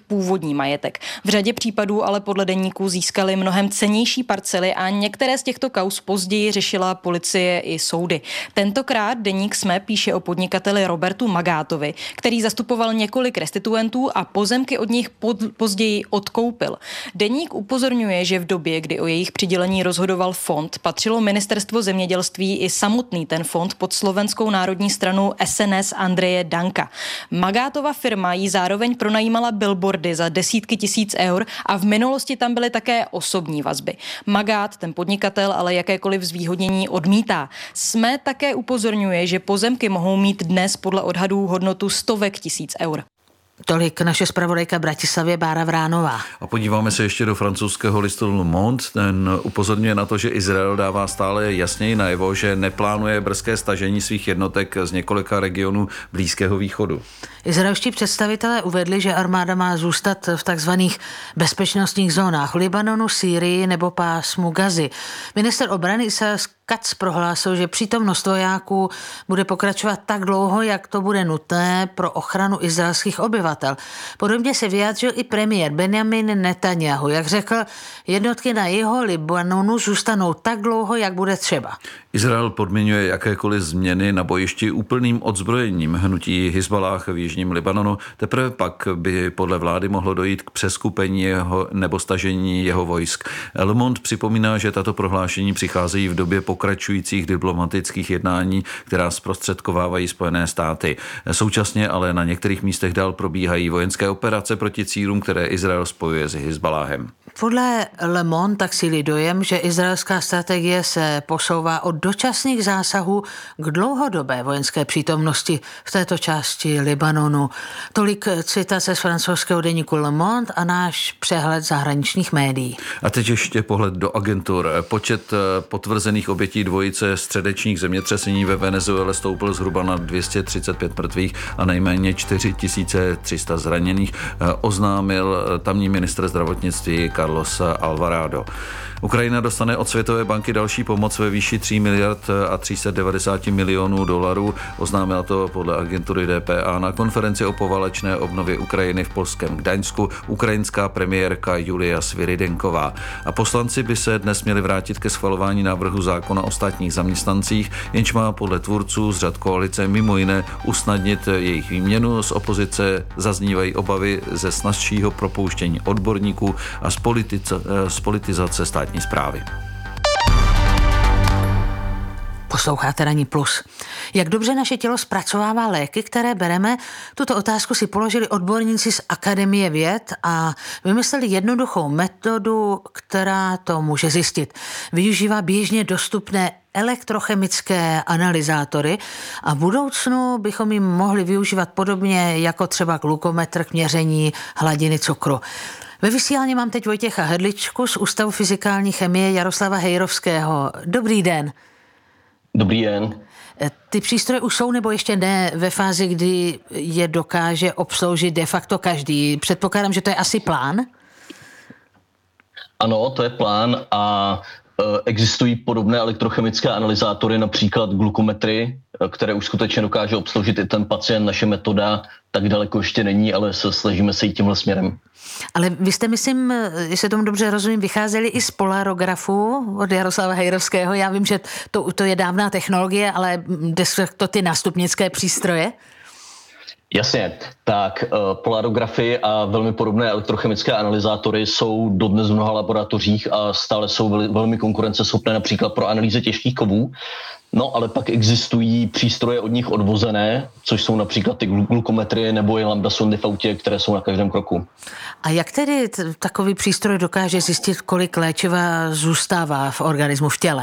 původní majetek. V řadě případů ale podle deníků získali mnohem cennější parcely a některé z těchto kauz později řešila policie i soudy. Tentokrát deník SME píše o podnikateli Robertu Magátovi, který zastupoval několik restituentů a pozemky od nich později odkoupil. Deník upozorňuje, že v době, kdy o jejich přidělení rozhodoval fond, patřilo ministerstvo zemědělství i samotný ten fond pod Slovenskou národní stranu SNS Andreje Danka. Magátova firma jí zároveň pronajímala billboardy za desítky tisíc eur a v minulosti tam byly také osobní vazby. Magát, ten podnikatel, ale jakékoliv zvýhodnění odmítá. SME také upozorňuje, že pozemky mohou mít dnes podle odhadů hodnotu stovek tisíc eur. Tolik naše zpravodajka Bratislavě Bára Vránová. A podíváme se ještě do francouzského listu Le Monde. Ten upozorňuje na to, že Izrael dává stále jasněji najevo, že neplánuje brzké stažení svých jednotek z několika regionů Blízkého východu. Izraelští představitelé uvedli, že armáda má zůstat v takzvaných bezpečnostních zónách v Libanonu, Sýrii nebo pásmu Gazy. Ministr obrany Israel Katz prohlásil, že přítomnost vojáků bude pokračovat tak dlouho, jak to bude nutné pro ochranu izraelských obyvatel. Podobně se vyjádřil i premiér Benjamin Netanyahu. Jak řekl, jednotky na jihu Libanonu zůstanou tak dlouho, jak bude třeba. Izrael podmiňuje jakékoliv změny na bojišti úplným odzbrojením hnutí Hizballáh v jižním Libanonu. Teprve pak by podle vlády mohlo dojít k přeskupení jeho nebo stažení jeho vojsk. Le Monde připomíná, že tato prohlášení přicházejí v době pokračujících diplomatických jednání, která zprostředkovávají Spojené státy. Současně ale na některých místech dál probíhají vojenské operace proti cílům, které Izrael spojuje s Hizballáhem. Podle Le Monde tak sílí dojem, že izraelská strategie se posouvá od dočasných zásahů k dlouhodobé vojenské přítomnosti v této části Libanonu. Tolik citace z francouzského deníku Le Monde a náš přehled zahraničních médií. A teď ještě pohled do agentur. Počet potvrzených obětí dvojice středečních zemětřesení ve Venezuele stoupl zhruba na 235 mrtvých a nejméně 4300 zraněných, oznámil tamní ministr zdravotnictví Carlos Alvarado. Ukrajina dostane od Světové banky další pomoc ve výši 3 miliard a 390 milionů dolarů. Oznámila to podle agentury DPA na konferenci o poválečné obnově Ukrajiny v polském Gdaňsku ukrajinská premiérka Julia Sviridenková. A poslanci by se dnes měli vrátit ke schvalování návrhu zákona o státních zaměstnancích, jenž má podle tvůrců z řad koalice mimo jiné usnadnit jejich výměnu. Z opozice zaznívají obavy ze snazšího propouštění odborníků a z politizace státní správy. Posloucháte Ranní plus. Jak dobře naše tělo zpracovává léky, které bereme? Tuto otázku si položili odborníci z Akademie věd a vymysleli jednoduchou metodu, která to může zjistit. Využívá běžně dostupné elektrochemické analyzátory a v budoucnu bychom jim mohli využívat podobně jako třeba glukometr k měření hladiny cukru. Ve vysílání mám teď Vojtěcha Hedličku z Ústavu fyzikální chemie Jaroslava Hejrovského. Dobrý den. Dobrý den. Ty přístroje už jsou nebo ještě ne ve fázi, kdy je dokáže obsloužit de facto každý? Předpokládám, že to je asi plán? Ano, to je plán a existují podobné elektrochemické analyzátory, například glukometry, které už skutečně dokáže obsloužit i ten pacient. Naše metoda tak daleko ještě není, ale snažíme se jít tímhle směrem. Ale vy jste, myslím, jestli tomu dobře rozumím, vycházeli i z polarografu od Jaroslava Hejrovského. Já vím, že to je dávná technologie, ale to ty nástupnické přístroje? Jasně, tak polarografy a velmi podobné elektrochemické analyzátory jsou dodnes v mnoha laboratořích a stále jsou velmi konkurenceschopné například pro analýzy těžkých kovů. No, ale pak existují přístroje od nich odvozené, což jsou například ty glukometry nebo i lambda sondy v autě, které jsou na každém kroku. A jak tedy takový přístroj dokáže zjistit, kolik léčiva zůstává v organismu, v těle?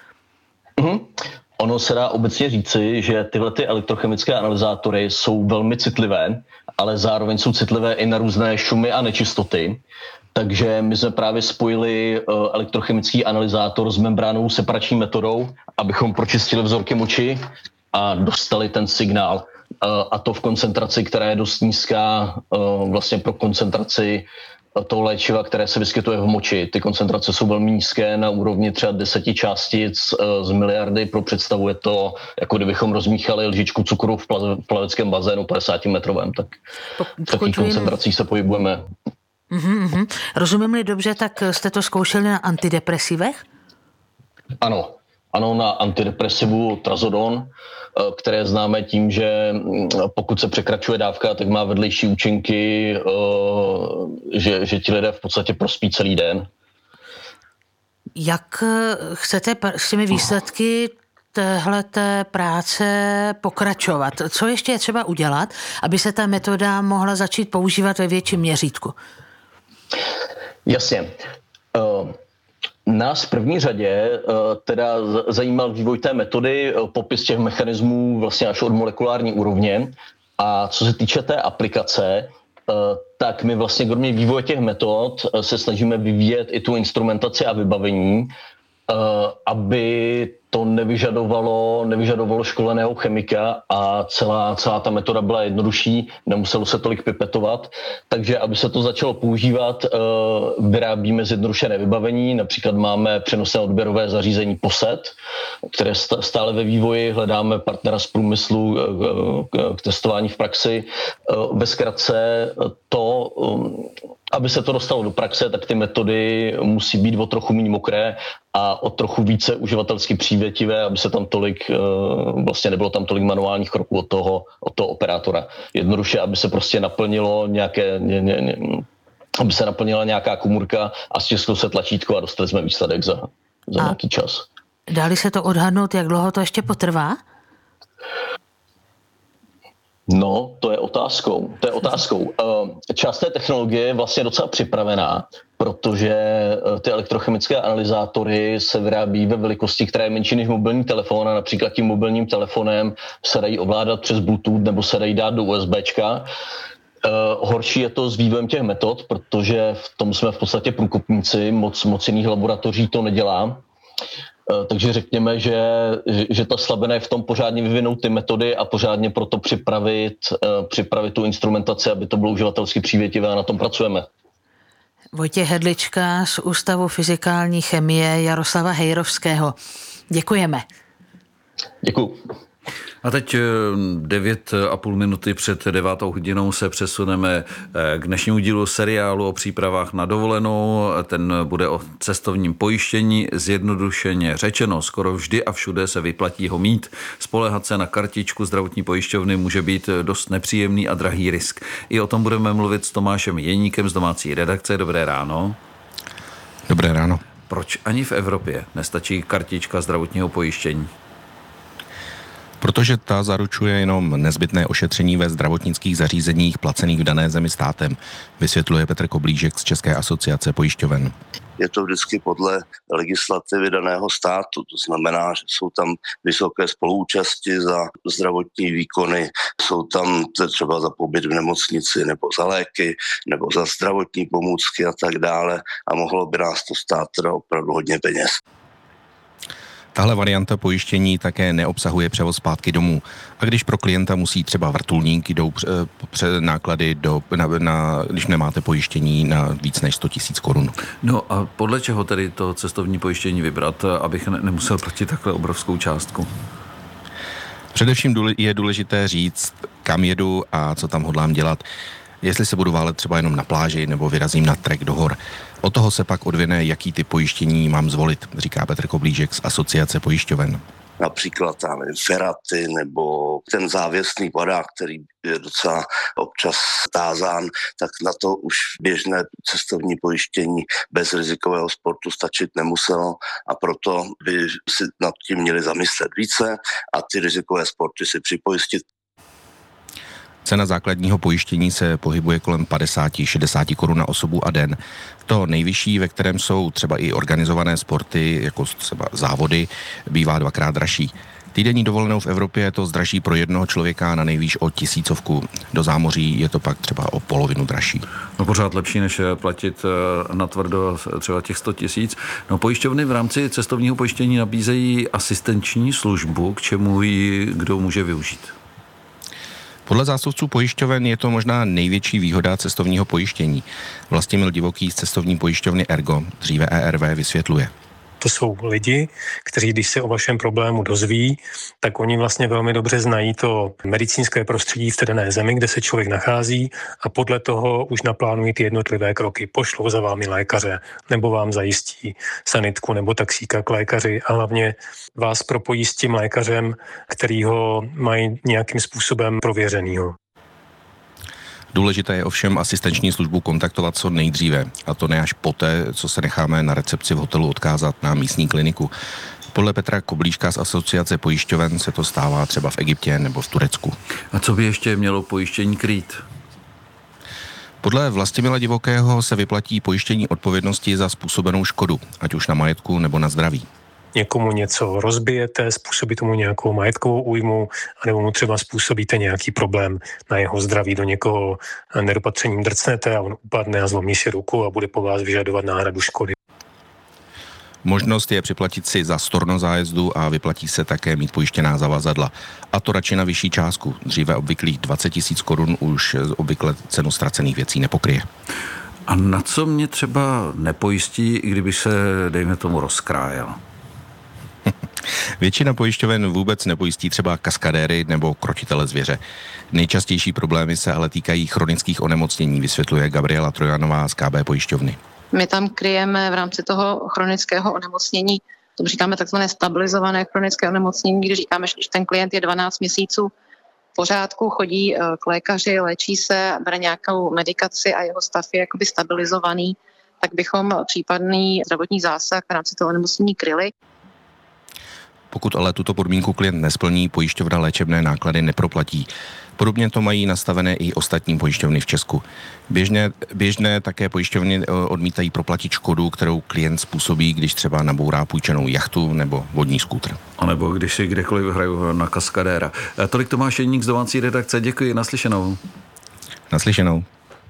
Ono se dá obecně říci, že tyhle ty elektrochemické analyzátory jsou velmi citlivé, ale zároveň jsou citlivé i na různé šumy a nečistoty. Takže my jsme právě spojili elektrochemický analyzátor s membránovou separační metodou, abychom pročistili vzorky moči a dostali ten signál. A to v koncentraci, která je dost nízká vlastně pro koncentraci toho léčiva, které se vyskytuje v moči. Ty koncentrace jsou velmi nízké, na úrovni třeba 10 částic z miliardy. Pro představu je to, jako kdybychom rozmíchali lžičku cukru v plaveckém bazénu 50-metrovém. Tak v takových koncentracích se pohybujeme. Rozumím-li dobře, tak jste to zkoušeli na antidepresivech? Ano, na antidepresivu trazodon, které známe tím, že pokud se překračuje dávka, tak má vedlejší účinky, že ti lidé v podstatě prospí celý den. Jak chcete s těmi výsledky téhleté práce pokračovat? Co ještě je třeba udělat, aby se ta metoda mohla začít používat ve větším měřítku? Jasně. Nás v první řadě teda zajímal vývoj té metody, popis těch mechanismů vlastně až od molekulární úrovně. A co se týče té aplikace, tak my vlastně kromě vývoje těch metod se snažíme vyvíjet i tu instrumentaci a vybavení, aby to nevyžadovalo školeného chemika a celá ta metoda byla jednodušší, nemuselo se tolik pipetovat. Takže aby se to začalo používat, vyrábíme zjednodušené vybavení, například máme přenosné odběrové zařízení POSET, které stále ve vývoji, hledáme partnera z průmyslu k testování v praxi. Ve zkratce aby se to dostalo do praxe, tak ty metody musí být o trochu méně mokré a o trochu více uživatelsky přívětivé, aby se tam vlastně nebylo tam tolik manuálních kroků od toho operátora. Jednoduše, aby se prostě naplnilo aby se naplnila nějaká komůrka a stisklo se tlačítko a dostali jsme výsledek za nějaký čas. Dali se to odhadnout, jak dlouho to ještě potrvá? No, to je otázkou. Část té technologie je vlastně docela připravená, protože ty elektrochemické analyzátory se vyrábí ve velikosti, která je menší než mobilní telefon a například tím mobilním telefonem se dají ovládat přes Bluetooth nebo se dají dát do USBčka. Horší je to s vývojem těch metod, protože v tom jsme v podstatě průkopníci, moc jiných laboratoří to nedělá. Takže řekněme, že ta slabina je v tom pořádně vyvinout ty metody a pořádně proto připravit tu instrumentaci, aby to bylo uživatelsky přívětivé a na tom pracujeme. Vojtěch Hedlička z Ústavu fyzikální chemie Jaroslava Hejrovského. Děkujeme. Děkuju. A teď 9,5 minuty před 9. hodinou se přesuneme k dnešnímu dílu seriálu o přípravách na dovolenou. Ten bude o cestovním pojištění. Zjednodušeně řečeno, skoro vždy a všude se vyplatí ho mít. Spoléhat se na kartičku zdravotní pojišťovny může být dost nepříjemný a drahý risk. I o tom budeme mluvit s Tomášem Jeníkem z domácí redakce. Dobré ráno. Dobré ráno. Proč ani v Evropě nestačí kartička zdravotního pojištění? Protože ta zaručuje jenom nezbytné ošetření ve zdravotnických zařízeních placených v dané zemi státem, vysvětluje Petr Koblížek z České asociace pojišťoven. Je to vždycky podle legislativy daného státu, to znamená, že jsou tam vysoké spoluúčasti za zdravotní výkony, jsou tam třeba za pobyt v nemocnici nebo za léky nebo za zdravotní pomůcky a tak dále a mohlo by nás to stát teda opravdu hodně peněz. Tahle varianta pojištění také neobsahuje převoz zpátky domů. A když pro klienta musí třeba vrtulník, jdou náklady, když nemáte pojištění na víc než 100 000 korun. No a podle čeho tedy to cestovní pojištění vybrat, abych nemusel platit takhle obrovskou částku? Především je důležité říct, kam jedu a co tam hodlám dělat. Jestli se budu válet třeba jenom na pláži nebo vyrazím na trek do hor. Od toho se pak odvine, jaký typ pojištění mám zvolit, říká Petr Koblížek z Asociace pojišťoven. Například feraty nebo ten závěsný padák, který je docela občas tázán, tak na to už běžné cestovní pojištění bez rizikového sportu stačit nemuselo a proto by si nad tím měli zamyslet více a ty rizikové sporty si připojistit. Cena základního pojištění se pohybuje kolem 50-60 korun na osobu a den. To nejvyšší, ve kterém jsou třeba i organizované sporty, jako třeba závody, bývá dvakrát dražší. Týdenní dovolenou v Evropě je to zdraží pro jednoho člověka na nejvýš o 1000. Do zámoří je to pak třeba o polovinu dražší. No pořád lepší, než platit natvrdo třeba těch 100 000. No pojišťovny v rámci cestovního pojištění nabízejí asistenční službu, k čemu ji kdo může využít. Podle zástupců pojišťoven je to možná největší výhoda cestovního pojištění. Vlastimil Divoký z cestovní pojišťovny Ergo, dříve ERV, vysvětluje. To jsou lidi, kteří, když se o vašem problému dozví, tak oni vlastně velmi dobře znají to medicínské prostředí v té dané zemi, kde se člověk nachází a podle toho už naplánují ty jednotlivé kroky. Pošlou za vámi lékaře, nebo vám zajistí sanitku nebo taxíka k lékaři a hlavně vás propojí s tím lékařem, který ho mají nějakým způsobem prověřenýho. Důležité je ovšem asistenční službu kontaktovat co nejdříve, a to ne až poté, co se necháme na recepci v hotelu odkázat na místní kliniku. Podle Petra Koblíška z Asociace pojišťoven se to stává třeba v Egyptě nebo v Turecku. A co by ještě mělo pojištění krýt? Podle Vlastimila Divokého se vyplatí pojištění odpovědnosti za způsobenou škodu, ať už na majetku nebo na zdraví. Někomu něco rozbijete, způsobí tomu nějakou majetkovou újmu, anebo mu třeba způsobíte nějaký problém na jeho zdraví, do někoho nedopatřením drcnete a on upadne a zlomí si ruku a bude po vás vyžadovat náhradu škody. Možnost je připlatit si za storno zájezdu a vyplatí se také mít pojištěná zavazadla. A to radši na vyšší částku. Dříve obvyklých 20 000 korun už obvykle cenu ztracených věcí nepokryje. A na co mě třeba nepojistí, i kdyby se, dejme tomu, rozkrájel? Většina pojišťoven vůbec nepojistí třeba kaskadéry nebo krotitele zvěře. Nejčastější problémy se ale týkají chronických onemocnění, vysvětluje Gabriela Trojanová z KB pojišťovny. My tam kryjeme v rámci toho chronického onemocnění, to říkáme takzvané stabilizované chronické onemocnění, kdy říkáme, že když ten klient je 12 měsíců v pořádku, chodí k lékaři, léčí se, bere nějakou medikaci a jeho stav je jakoby stabilizovaný, tak bychom případný zdravotní zásah v rámci toho onemocnění kryli. Pokud ale tuto podmínku klient nesplní, pojišťovna léčebné náklady neproplatí. Podobně to mají nastavené i ostatní pojišťovny v Česku. Běžné také pojišťovny odmítají proplatit škodu, kterou klient způsobí, když třeba nabourá půjčenou jachtu nebo vodní skútr. A nebo když si kdekoliv hraju na kaskadéra. Tolik Tomáš Jeník z domácí redakce. Děkuji, naslyšenou. Naslyšenou.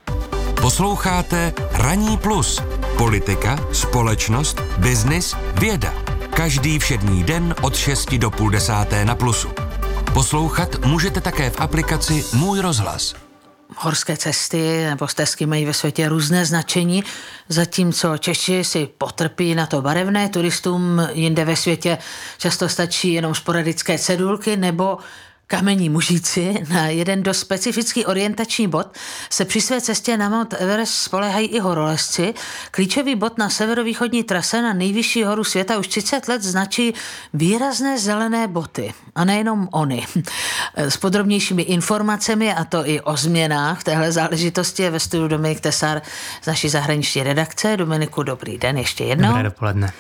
Posloucháte Ranní plus. Politika, společnost, biznis, věda. Každý všední den od 6 do 9:30 na Plusu. Poslouchat můžete také v aplikaci Můj rozhlas. Horské cesty nebo stezky mají ve světě různé značení, zatímco Češi si potrpí na to barevné, turistům jinde ve světě často stačí jenom sporadické cedulky nebo kamení mužíci. Na jeden dost specifický orientační bod se při své cestě na Mount Everest spoléhají i horolezci. Klíčový bod na severovýchodní trase na nejvyšší horu světa už 30 let značí výrazné zelené boty. A nejenom oni. S podrobnějšími informacemi, a to i o změnách téhle záležitosti, je ve studiu Dominik Tesar z naší zahraniční redakce. Dominiku, dobrý den ještě jednou. Dobré dopoledne.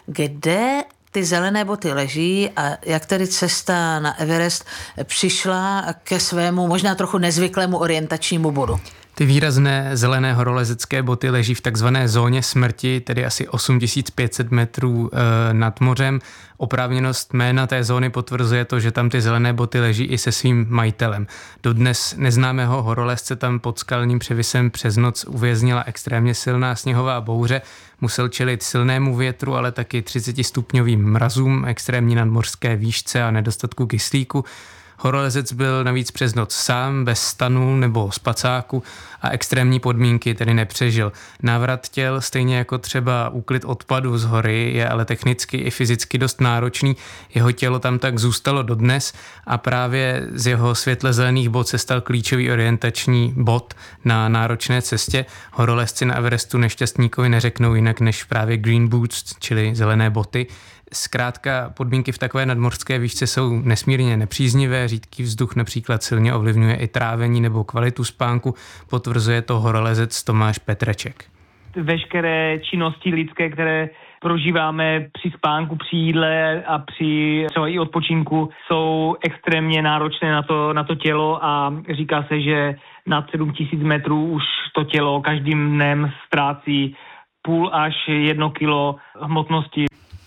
Kde ty zelené boty leží a jak tedy cesta na Everest přišla ke svému možná trochu nezvyklému orientačnímu bodu? Ty výrazné zelené horolezecké boty leží v takzvané zóně smrti, tedy asi 8500 metrů nad mořem. Oprávněnost jména té zóny potvrzuje to, že tam ty zelené boty leží i se svým majitelem. Dodnes neznámého horolezce tam pod skalním převisem přes noc uvěznila extrémně silná sněhová bouře. Musel čelit silnému větru, ale taky 30stupňovým mrazům, extrémní nadmořské výšce a nedostatku kyslíku. Horolezec byl navíc přes noc sám, bez stanu nebo spacáku a extrémní podmínky tedy nepřežil. Návrat těl, stejně jako třeba úklid odpadu z hory, je ale technicky i fyzicky dost náročný. Jeho tělo tam tak zůstalo dodnes a právě z jeho světle zelených bot se stal klíčový orientační bod na náročné cestě. Horolezci na Everestu nešťastníkovi neřeknou jinak než právě green boots, čili zelené boty. Zkrátka podmínky v takové nadmořské výšce jsou nesmírně nepříznivé, řídký vzduch například silně ovlivňuje i trávení nebo kvalitu spánku, potvrzuje to horolezec Tomáš Petreček. Veškeré činnosti lidské, které prožíváme při spánku, při jídle a při třeba i odpočinku, jsou extrémně náročné na to tělo a říká se, že nad 7000 metrů už to tělo každým dnem ztrácí 0,5 až 1 kilo hmotnosti.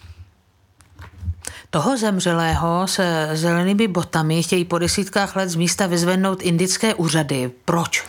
Toho zemřelého se zelenými botami chtějí po desítkách let z místa vyzvednout indické úřady. Proč?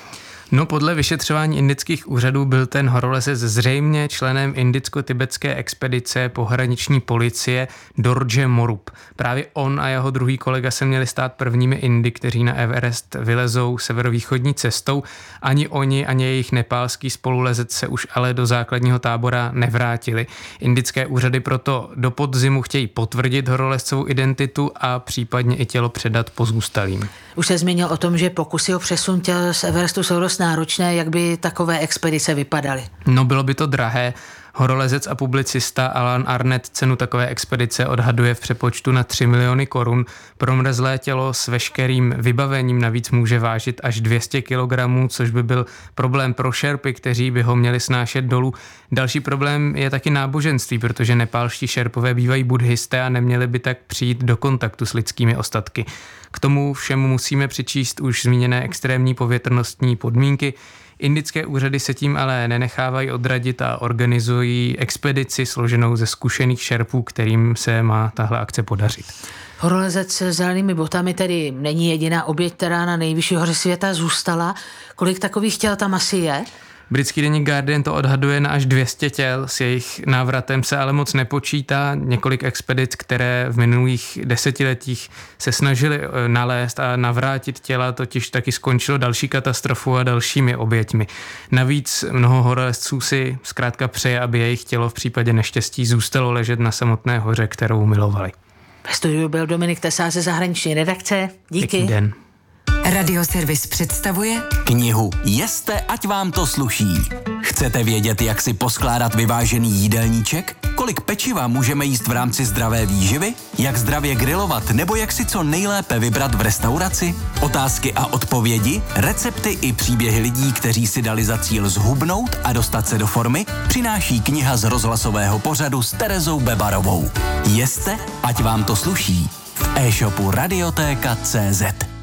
No podle vyšetřování indických úřadů byl ten horolezec zřejmě členem indicko-tibetské expedice pohraniční policie Dorje Morup. Právě on a jeho druhý kolega se měli stát prvními Indy, kteří na Everest vylezou severovýchodní cestou. Ani oni, ani jejich nepálský spolulezec se už ale do základního tábora nevrátili. Indické úřady proto do podzimu chtějí potvrdit horolezcovou identitu a případně i tělo předat pozůstalým. Už se zmínil o tom, že pokusy o přesun těl z Everestu jsou dost náročné. Jak by takové expedice vypadaly? No bylo by to drahé. Horolezec a publicista Alan Arnett cenu takové expedice odhaduje v přepočtu na 3 miliony korun. Promrzlé tělo s veškerým vybavením navíc může vážit až 200 kg, což by byl problém pro šerpy, kteří by ho měli snášet dolů. Další problém je taky náboženství, protože nepálští šerpové bývají buddhisté a neměli by tak přijít do kontaktu s lidskými ostatky. K tomu všemu musíme přičíst už zmíněné extrémní povětrnostní podmínky. Indické úřady se tím ale nenechávají odradit a organizují expedici složenou ze zkušených šerpů, kterým se má tahle akce podařit. Horolezec s zelenými botami tedy není jediná oběť, která na nejvyšší hoře světa zůstala. Kolik takových těl tam asi je? Britský deník Guardian to odhaduje na až 200 těl, s jejich návratem se ale moc nepočítá. Několik expedic, které v minulých desetiletích se snažili nalézt a navrátit těla, totiž taky skončilo další katastrofou a dalšími oběťmi. Navíc mnoho horolezců si zkrátka přeje, aby jejich tělo v případě neštěstí zůstalo ležet na samotné hoře, kterou milovali. Ve studiu byl Dominik Tesá ze zahraniční redakce. Díky. Pěkný den. Radioservis představuje knihu Jeste, ať vám to sluší. Chcete vědět, jak si poskládat vyvážený jídelníček? Kolik pečiva můžeme jíst v rámci zdravé výživy? Jak zdravě grilovat nebo jak si co nejlépe vybrat v restauraci? Otázky a odpovědi, recepty i příběhy lidí, kteří si dali za cíl zhubnout a dostat se do formy, přináší kniha z rozhlasového pořadu s Terezou Bebarovou. Jeste, ať vám to sluší. V e-shopu Radiotéka.cz.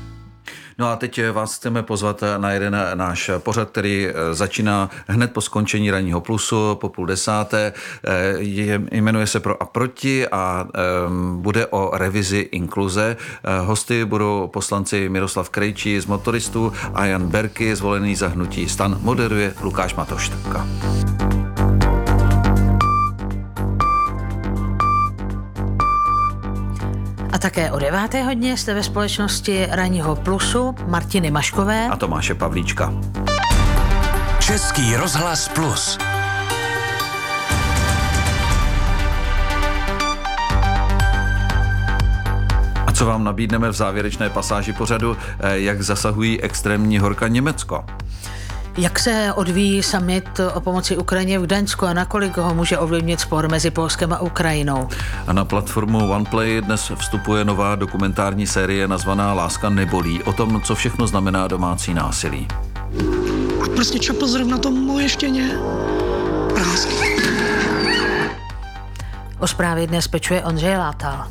No a teď vás chceme pozvat na jeden náš pořad, který začíná hned po skončení Ranního plusu po 9:30. Jmenuje se Pro a proti a bude o revizi inkluze. Hosty budou poslanci Miroslav Krejčí z Motoristů a Jan Berky, zvolený za hnutí STAN. Moderuje Lukáš Matoška. A také o 9. hodině jste ve společnosti Ranního plusu Martiny Maškové a Tomáše Pavlíčka. Český rozhlas Plus. A co vám nabídneme v závěrečné pasáži pořadu, jak zasahují extrémní horka Německo? Jak se odvíjí summit o pomoci Ukrajině v Gdaňsku a nakolik ho může ovlivnit spor mezi Polskem a Ukrajinou? A na platformu OnePlay dnes vstupuje nová dokumentární série nazvaná Láska nebolí, o tom, co všechno znamená domácí násilí. A prostě čapl zrovna to moje štěně. Prásky. O zprávě dnes pečuje Ondřej Látal.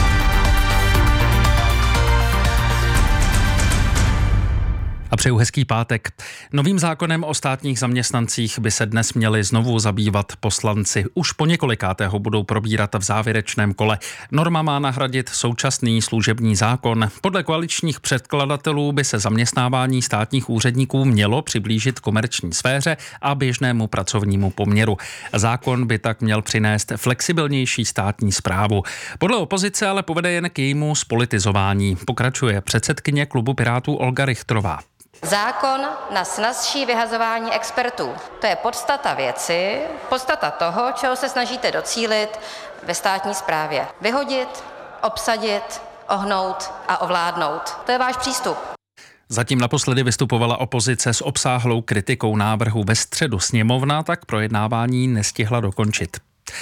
A přeju hezký pátek. Novým zákonem o státních zaměstnancích by se dnes měli znovu zabývat poslanci. Už po několikátého budou probírat v závěrečném kole. Norma má nahradit současný služební zákon. Podle koaličních předkladatelů by se zaměstnávání státních úředníků mělo přiblížit komerční sféře a běžnému pracovnímu poměru. Zákon by tak měl přinést flexibilnější státní správu. Podle opozice ale povede jen k jejímu zpolitizování. Pokračuje předsedkyně klubu Pirátů Olga Richtrová. Zákon na snazší vyhazování expertů. To je podstata věci, podstata toho, čeho se snažíte docílit ve státní správě. Vyhodit, obsadit, ohnout a ovládnout. To je váš přístup. Zatím naposledy vystupovala opozice s obsáhlou kritikou návrhu. Ve středu sněmovna tak projednávání nestihla dokončit.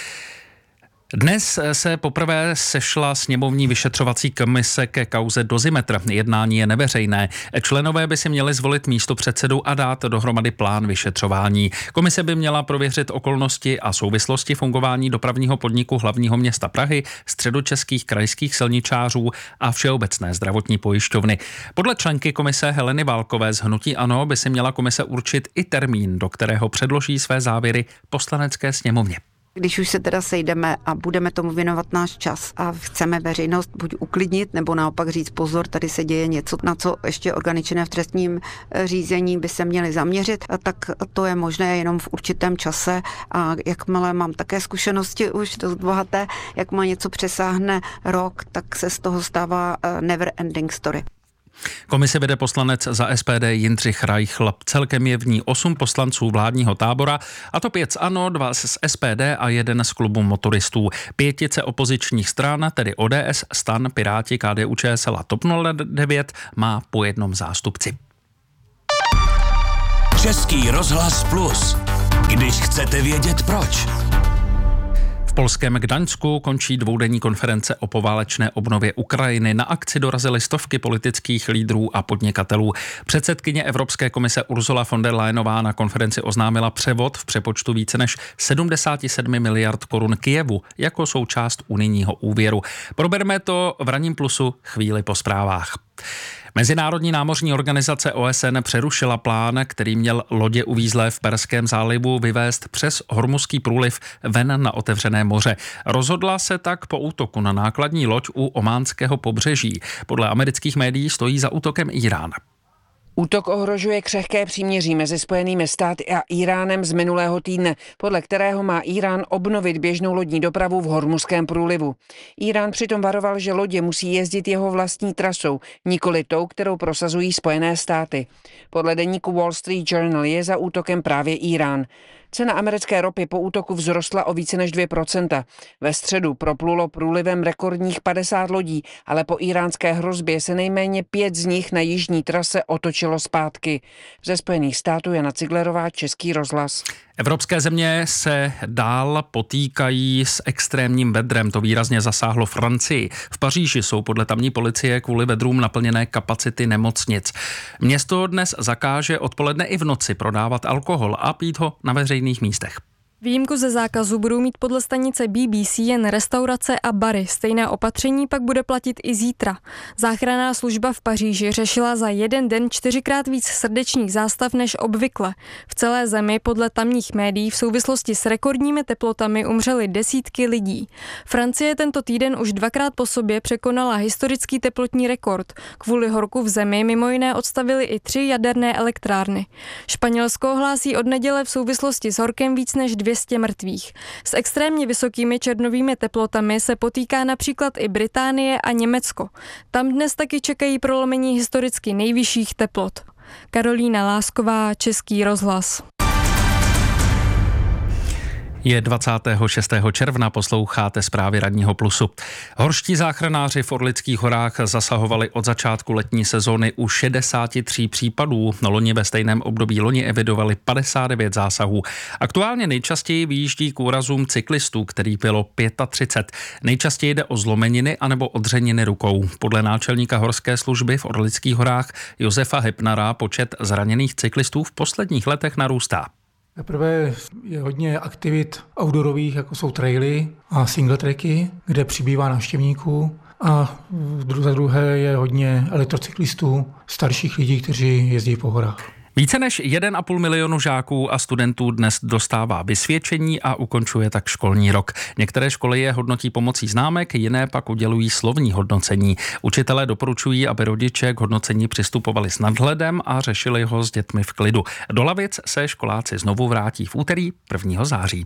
Dnes se poprvé sešla sněmovní vyšetřovací komise ke kauze Dozimetr. Jednání je neveřejné. Členové by si měli zvolit místopředsedu a dát dohromady plán vyšetřování. Komise by měla prověřit okolnosti a souvislosti fungování dopravního podniku hlavního města Prahy, středočeských krajských silničářů a Všeobecné zdravotní pojišťovny. Podle členky komise Heleny Válkové z hnutí ANO by si měla komise určit i termín, do kterého předloží své závěry Poslanecké sněmovně. Když už se teda sejdeme a budeme tomu věnovat náš čas a chceme veřejnost buď uklidnit, nebo naopak říct pozor, tady se děje něco, na co ještě orgány činné v trestním řízení by se měly zaměřit, tak to je možné jenom v určitém čase a jakmile mám také zkušenosti už dost bohaté, jak má něco přesáhne rok, tak se z toho stává never ending story. Komisi vede poslanec za SPD Jindřich Reichl. Celkem je v ní 8 poslanců vládního tábora, a to 5 z ANO, 2 z SPD a 1 z klubu motoristů. 5 opozičních stran, tedy ODS, STAN, Piráti, KDU-ČSL a TOP 09, má po jednom zástupci. Český rozhlas Plus. Když chcete vědět proč. V polském Gdaňsku končí dvoudenní konference o poválečné obnově Ukrajiny. Na akci dorazily stovky politických lídrů a podnikatelů. Předsedkyně Evropské komise Ursula von der Leyenová na konferenci oznámila převod v přepočtu více než 77 miliard korun Kyjevu jako součást unijního úvěru. Probereme to v Ranním plusu chvíli po zprávách. Mezinárodní námořní organizace OSN přerušila plán, který měl lodě uvízlé v Perském zálivu vyvést přes Hormuzský průliv ven na otevřené moře. Rozhodla se tak po útoku na nákladní loď u ománského pobřeží. Podle amerických médií stojí za útokem Irán. Útok ohrožuje křehké příměří mezi Spojenými státy a Iránem z minulého týdne, podle kterého má Irán obnovit běžnou lodní dopravu v Hormuzském průlivu. Irán přitom varoval, že lodě musí jezdit jeho vlastní trasou, nikoli tou, kterou prosazují Spojené státy. Podle deníku Wall Street Journal je za útokem právě Irán. Cena americké ropy po útoku vzrostla o více než 2%. Ve středu proplulo průlivem rekordních 50 lodí, ale po iránské hrozbě se nejméně 5 z nich na jižní trase otočilo zpátky. Ze Spojených států Jana Ciglerová, Český rozhlas. Evropské země se dál potýkají s extrémním vedrem. To výrazně zasáhlo Francii. V Paříži jsou podle tamní policie kvůli vedrům naplněné kapacity nemocnic. Město dnes zakáže odpoledne i v noci prodávat alkohol a pít ho na veřejných místech. Výjimku ze zákazu budou mít podle stanice BBC jen restaurace a bary. Stejné opatření pak bude platit i zítra. Záchranná služba v Paříži řešila za jeden den 4krát víc srdečních zástav než obvykle. V celé zemi podle tamních médií v souvislosti s rekordními teplotami umřely desítky lidí. Francie tento týden už 2krát po sobě překonala historický teplotní rekord. Kvůli horku v zemi mimo jiné odstavili i 3 jaderné elektrárny. Španělsko hlásí od neděle v souvislosti s horkem víc než 200 mrtvých. S extrémně vysokými červnovými teplotami se potýká například i Británie a Německo. Tam dnes taky čekají prolomení historicky nejvyšších teplot. Karolína Lásková, Český rozhlas. Je 26. června, posloucháte zprávy Ranního plusu. Horští záchranáři v Orlických horách zasahovali od začátku letní sezóny u 63 případů. Loni ve stejném období evidovali 59 zásahů. Aktuálně nejčastěji vyjíždí k úrazům cyklistů, kterých bylo 35. Nejčastěji jde o zlomeniny anebo odřeniny rukou. Podle náčelníka horské služby v Orlických horách Josefa Hepnara počet zraněných cyklistů v posledních letech narůstá. Zaprvé je hodně aktivit outdoorových, jako jsou traily a single tracky, kde přibývá návštěvníků. A za druhé je hodně elektrocyklistů, starších lidí, kteří jezdí po horách. Více než 1,5 milionu žáků a studentů dnes dostává vysvědčení a ukončuje tak školní rok. Některé školy je hodnotí pomocí známek, jiné pak udělují slovní hodnocení. Učitelé doporučují, aby rodiče k hodnocení přistupovali s nadhledem a řešili ho s dětmi v klidu. Do lavic se školáci znovu vrátí v úterý 1. září.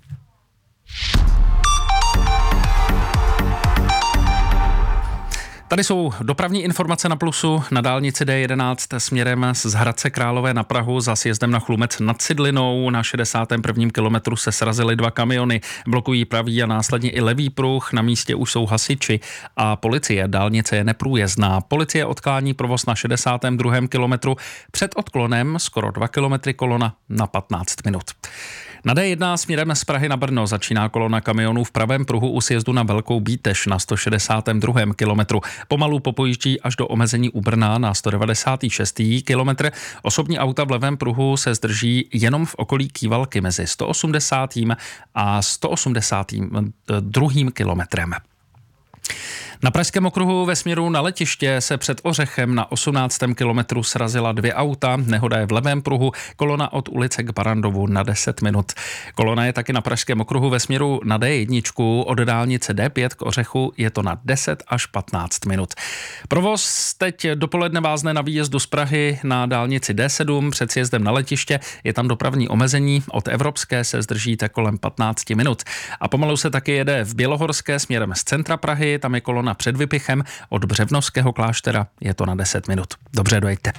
Tady jsou dopravní informace na Plusu. Na dálnici D11 směrem z Hradce Králové na Prahu za sjezdem na Chlumec nad Cidlinou. Na 61. kilometru se srazily 2 kamiony. Blokují pravý a následně i levý pruh. Na místě už jsou hasiči a policie. Dálnice je neprůjezdná. Policie odklání provoz na 62. kilometru. Před odklonem skoro 2 kilometry kolona na 15 minut. Na D1 směrem z Prahy na Brno začíná kolona kamionů v pravém pruhu u sjezdu na Velkou Bíteš na 162. kilometru. Pomalu popojíždí až do omezení u Brna na 196. kilometr. Osobní auta v levém pruhu se zdrží jenom v okolí Kývalky mezi 180. a 182. kilometrem. Na Pražském okruhu ve směru na letiště se před Ořechem na 18. kilometru srazila 2 auta. Nehoda je v levém pruhu, kolona od ulice k Barandovu na 10 minut. Kolona je taky na Pražském okruhu ve směru na D1 od dálnice D5 k Ořechu, je to na 10 až 15 minut. Provoz teď dopoledne vázne na výjezdu z Prahy na dálnici D7 před sjezdem na letiště. Je tam dopravní omezení, od Evropské se zdržíte kolem 15 minut. A pomalu se taky jede v Bělohorské směrem z centra Prahy, tam je kolona před Vypichem, od Břevnovského kláštera je to na 10 minut. Dobře, dojďte.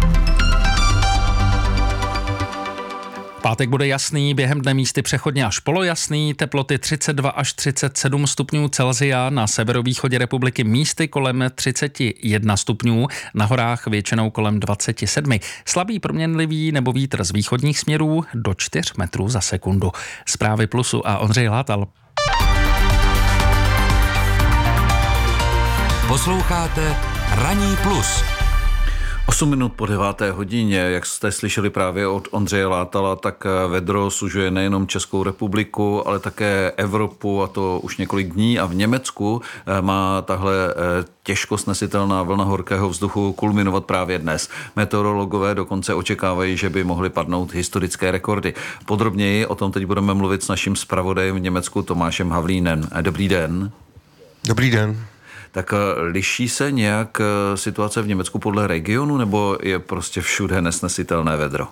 Pátek bude jasný, během dne místy přechodně až polojasný, teploty 32 až 37 stupňů Celsia, na severovýchodě republiky místy kolem 31 stupňů, na horách většinou kolem 27. Slabý proměnlivý nebo vítr z východních směrů do 4 metrů za sekundu. Zprávy Plusu a Ondřej Látal. Posloucháte Ranní plus. 8 minut po 9. hodině, jak jste slyšeli právě od Ondřeje Látala, tak vedro sužuje nejenom Českou republiku, ale také Evropu, a to už několik dní, a v Německu má tahle těžko snesitelná vlna horkého vzduchu kulminovat právě dnes. Meteorologové dokonce očekávají, že by mohly padnout historické rekordy. Podrobněji o tom teď budeme mluvit s naším zpravodajem v Německu Tomášem Havlínem. Dobrý den. Dobrý den. Tak liší se nějak situace v Německu podle regionu, nebo je prostě všude nesnesitelné vedro?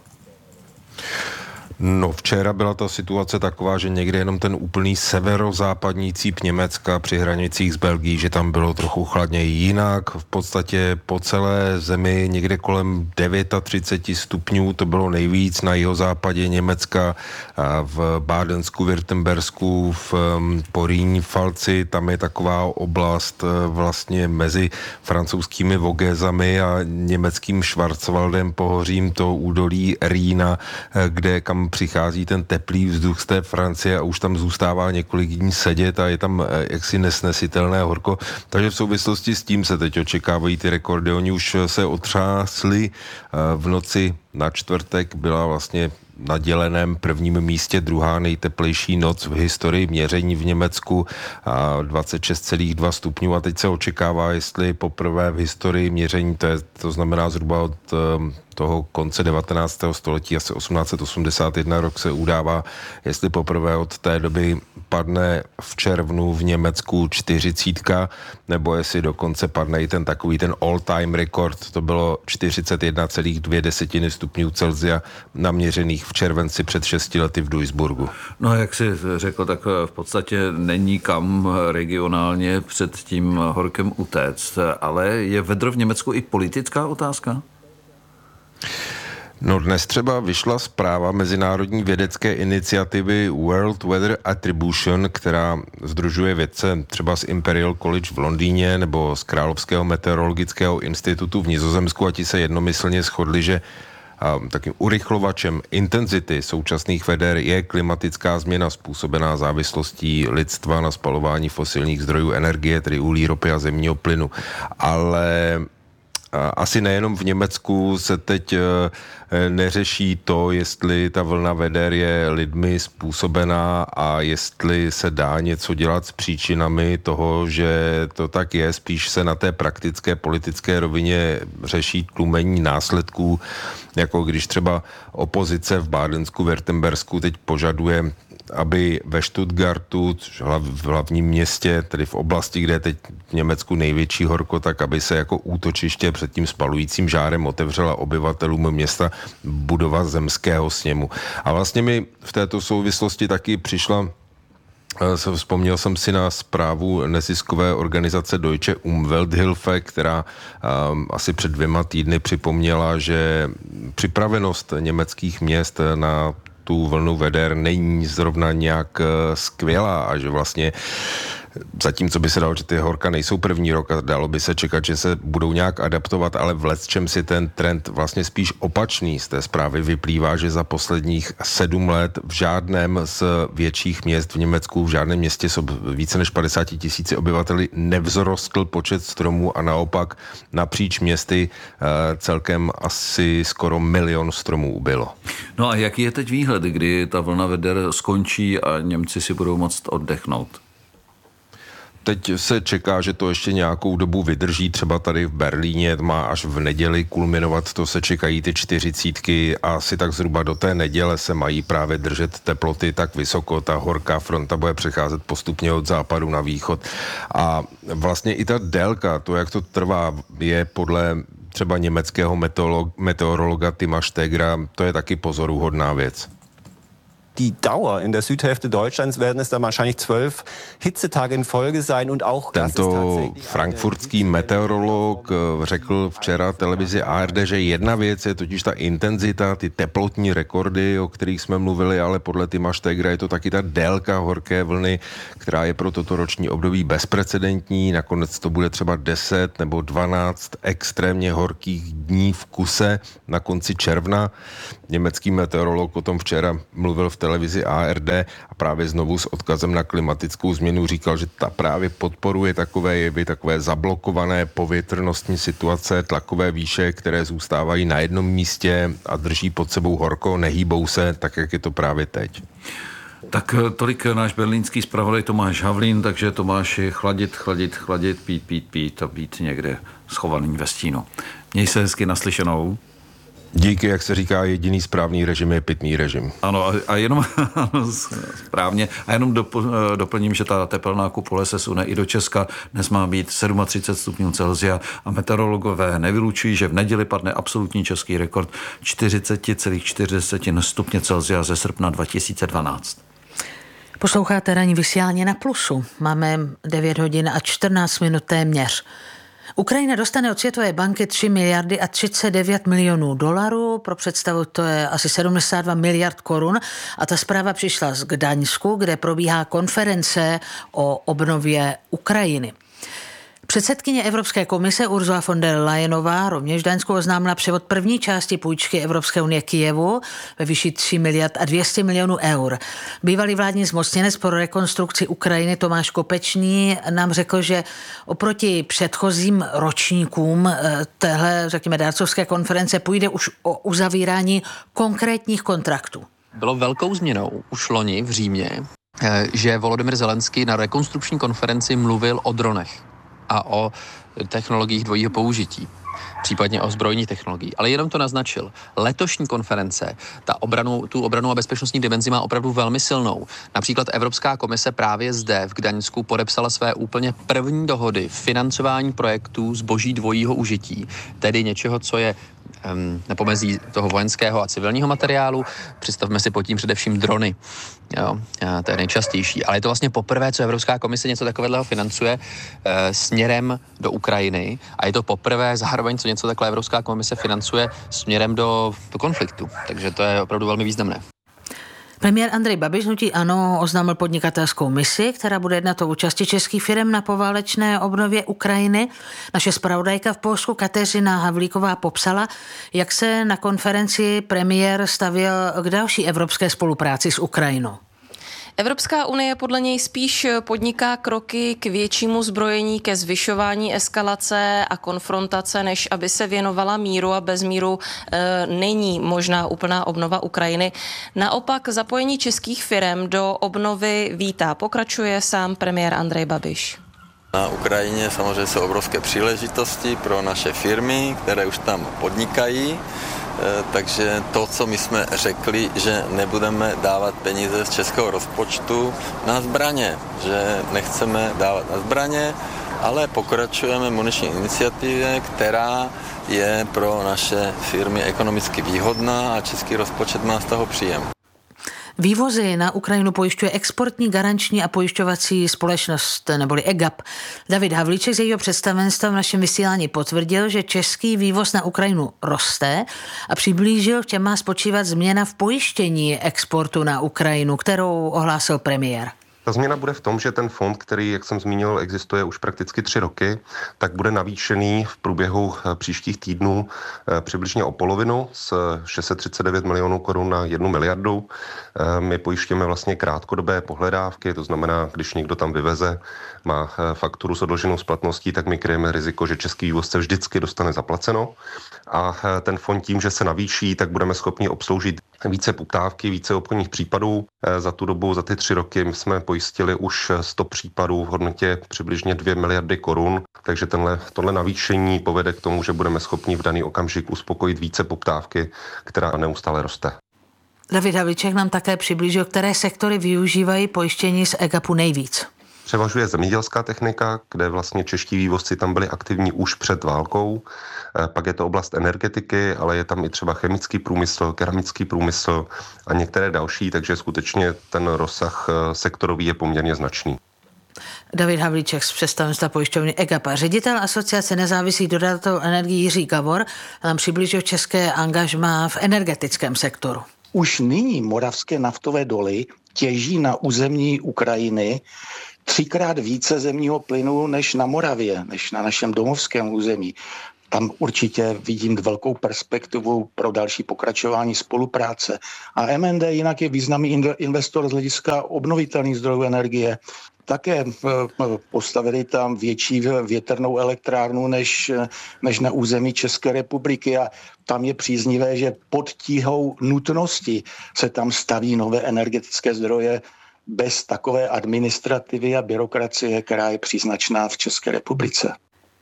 No, včera byla ta situace taková, že někde jenom ten úplný severozápadní cíp Německa při hranicích s Belgií, že tam bylo trochu chladněji. Jinak v podstatě po celé zemi někde kolem 39 stupňů, to bylo nejvíc na jihozápadě Německa, v Bádensku, Württembersku, v Poríň, Falci, tam je taková oblast vlastně mezi francouzskými Vogézami a německým Schwarzwaldem, pohořím, to údolí Rýna, kde kam přichází ten teplý vzduch z té Francie a už tam zůstává několik dní sedět a je tam jaksi nesnesitelné horko. Takže v souvislosti s tím se teď očekávají ty rekordy. Oni už se otřásli. V noci na čtvrtek byla vlastně na děleném prvním místě druhá nejteplejší noc v historii měření v Německu, 26,2 stupňů, a teď se očekává, jestli poprvé v historii měření, to znamená zhruba od toho konce 19. století, asi 1881 rok se udává, jestli poprvé od té doby padne v červnu v Německu 40, nebo jestli dokonce padne i ten takový ten all-time rekord, to bylo 41,2 stupňů Celsia naměřených v červenci před 6 lety v Duisburgu. No, jak jsi řekl, tak v podstatě není kam regionálně před tím horkem utéct, ale je vedro v Německu i politická otázka? No, dnes třeba vyšla zpráva mezinárodní vědecké iniciativy World Weather Attribution, která sdružuje vědce třeba z Imperial College v Londýně nebo z Královského meteorologického institutu v Nizozemsku, a ti se jednomyslně shodli, že takým urychlovačem intenzity současných veder je klimatická změna způsobená závislostí lidstva na spalování fosilních zdrojů energie, tedy uhlí, ropy a zemního plynu. Ale asi nejenom v Německu se teď neřeší to, jestli ta vlna veder je lidmi způsobená a jestli se dá něco dělat s příčinami toho, že to tak je. Spíš se na té praktické politické rovině řeší tlumení následků, jako když třeba opozice v Bádensku, Württembersku teď požaduje, aby ve Stuttgartu, v hlavním městě, tedy v oblasti, kde je teď v Německu největší horko, tak aby se jako útočiště před tím spalujícím žárem otevřela obyvatelům města budova zemského sněmu. A vlastně mi v této souvislosti taky vzpomněl jsem si na zprávu neziskové organizace Deutsche Umwelthilfe, která asi před 2 týdny připomněla, že připravenost německých měst na tu vlnu veder není zrovna nějak skvělá a že vlastně zatímco by se dalo, že ty horka nejsou první rok a dalo by se čekat, že se budou nějak adaptovat, ale v lecčem si ten trend vlastně spíš opačný. Z té zprávy vyplývá, že za posledních 7 let v žádném z větších měst v Německu, v žádném městě s více než 50 000 obyvateli nevzrostl počet stromů a naopak napříč městy celkem asi skoro 1 milion stromů ubylo. No a jaký je teď výhled, kdy ta vlna veder skončí a Němci si budou moct oddechnout? Teď se čeká, že to ještě nějakou dobu vydrží, třeba tady v Berlíně má až v neděli kulminovat, to se čekají ty 40 a asi tak zhruba do té neděle se mají právě držet teploty tak vysoko, ta horká fronta bude přecházet postupně od západu na východ a vlastně i ta délka, to jak to trvá, je podle třeba německého meteorologa Tima Stegera, to je taky pozoruhodná věc. Die Dauer in der Südhälfte Deutschlands werden es dann wahrscheinlich 12 Hitzetage in Folge sein und auch tento frankfurtský meteorolog řekl včera televizi ARD, že jedna věc je totiž ta intenzita, ty teplotní rekordy, o kterých jsme mluvili, ale podle Tima Stegera je to taky ta délka horké vlny, která je pro toto roční období bezprecedentní. Nakonec to bude třeba 10 nebo 12 extrémně horkých dní v kuse na konci června. Německý meteorolog o tom včera mluvil v televizi ARD a právě znovu s odkazem na klimatickou změnu říkal, že ta právě podporuje takové jevy, takové zablokované povětrnostní situace, tlakové výše, které zůstávají na jednom místě a drží pod sebou horko, nehýbou se, tak jak je to právě teď. Tak tolik náš berlínský zpravodaj Tomáš Havlín, takže Tomáši, chladit, pít a být někde schovaný ve stínu. Měj se hezky naslyšenou. Díky, jak se říká, jediný správný režim je pitný režim. Ano, a jenom správně. A jenom doplním, že ta tepelná kupole se sune i do Česka. Dnes má být 37 stupňů Celsia a meteorologové nevylučují, že v neděli padne absolutní český rekord 40,4 stupně Celsia ze srpna 2012. Posloucháte ranní vysílání na Plusu. Máme 9 hodin a 14 minut téměř. Ukrajina dostane od Světové banky 3 miliardy a 39 milionů dolarů, pro představu to je asi 72 miliard korun a ta zpráva přišla z Gdaňsku, kde probíhá konference o obnově Ukrajiny. Předsedkyně Evropské komise Ursula von der Leyenová rovněž v Gdaňsku oznámila převod první části půjčky Evropské unie Kyjevu ve výši 3 miliard a 200 milionů eur. Bývalý vládní zmocněnec pro rekonstrukci Ukrajiny Tomáš Kopečný nám řekl, že oproti předchozím ročníkům téhle, řekněme, dárcovské konference půjde už o uzavírání konkrétních kontraktů. Bylo velkou změnou už loni v Římě, že Volodymyr Zelenský na rekonstrukční konferenci mluvil o dronech a o technologiích dvojího použití, případně o zbrojních technologií. Ale jenom to naznačil. Letošní konference tu obranu a bezpečnostní dimenzi má opravdu velmi silnou. Například Evropská komise právě zde v Gdaňsku podepsala své úplně první dohody financování projektů zboží dvojího užití, tedy něčeho, co je na pomezí toho vojenského a civilního materiálu. Představme si pod tím především drony. Jo, to je nejčastější. Ale je to vlastně poprvé, co Evropská komise něco takového financuje směrem do Ukrajiny a je to poprvé zároveň, co něco takové Evropská komise financuje směrem do konfliktu. Takže to je opravdu velmi významné. Premiér Andrej Babiš hnutí ANO oznámil podnikatelskou misi, která bude jednat o účasti českých firm na poválečné obnově Ukrajiny. Naše zpravodajka v Polsku Kateřina Havlíková popsala, jak se na konferenci premiér stavěl k další evropské spolupráci s Ukrajinou. Evropská unie podle něj spíš podniká kroky k většímu zbrojení, ke zvyšování eskalace a konfrontace, než aby se věnovala míru a bez míru není možná úplná obnova Ukrajiny. Naopak zapojení českých firem do obnovy vítá. Pokračuje sám premiér Andrej Babiš. Na Ukrajině samozřejmě jsou obrovské příležitosti pro naše firmy, které už tam podnikají. Takže to, co my jsme řekli, že nebudeme dávat peníze z českého rozpočtu na zbraně, že nechceme dávat na zbraně, ale pokračujeme muniční iniciativě, která je pro naše firmy ekonomicky výhodná a český rozpočet má z toho příjem. Vývozy na Ukrajinu pojišťuje exportní garanční a pojišťovací společnost neboli EGAP. David Havlíček z jejího představenstva v našem vysílání potvrdil, že český vývoz na Ukrajinu roste a přiblížil, v čem má spočívat změna v pojištění exportu na Ukrajinu, kterou ohlásil premiér. Ta změna bude v tom, že ten fond, který, jak jsem zmínil, existuje už prakticky 3 roky, tak bude navýšený v průběhu příštích týdnů přibližně o polovinu z 639 milionů korun na 1 miliardu. My pojišťujeme vlastně krátkodobé pohledávky, to znamená, když někdo tam vyveze, má fakturu s odloženou splatností, tak my kryjeme riziko, že český vývozce vždycky dostane zaplaceno. A ten fond tím, že se navýší, tak budeme schopni obsloužit více poptávky, více obchodních případů. Za tu dobu, za ty 3 roky my jsme pojistili už 100 případů v hodnotě přibližně 2 miliardy korun, takže tohle navýšení povede k tomu, že budeme schopni v daný okamžik uspokojit více poptávky, která neustále roste. David Havlíček nám také přiblížil, které sektory využívají pojištění z EGAPu nejvíc. Převažuje zemědělská technika, kde vlastně čeští vývozci tam byli aktivní už před válkou. Pak je to oblast energetiky, ale je tam i třeba chemický průmysl, keramický průmysl a některé další, takže skutečně ten rozsah sektorový je poměrně značný. David Havlíček z představenstva pojišťovny EGAP. Ředitel Asociace nezávislých dodavatelů energií Jiří Gavor nám přiblížil české angažmá v energetickém sektoru. Už nyní moravské naftové doly těží na území Ukrajiny 3krát více zemního plynu než na Moravě, než na našem domovském území. Tam určitě vidím velkou perspektivu pro další pokračování spolupráce. A MND jinak je významný investor z hlediska obnovitelných zdrojů energie. Také postavili tam větší větrnou elektrárnu než na území České republiky a tam je příznivé, že pod tíhou nutnosti se tam staví nové energetické zdroje bez takové administrativy a byrokracie, která je příznačná v České republice.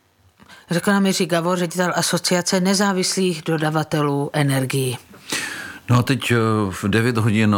Řekl nám Jiří Gavor, ředitel Asociace nezávislých dodavatelů energií. No a teď v 9 hodin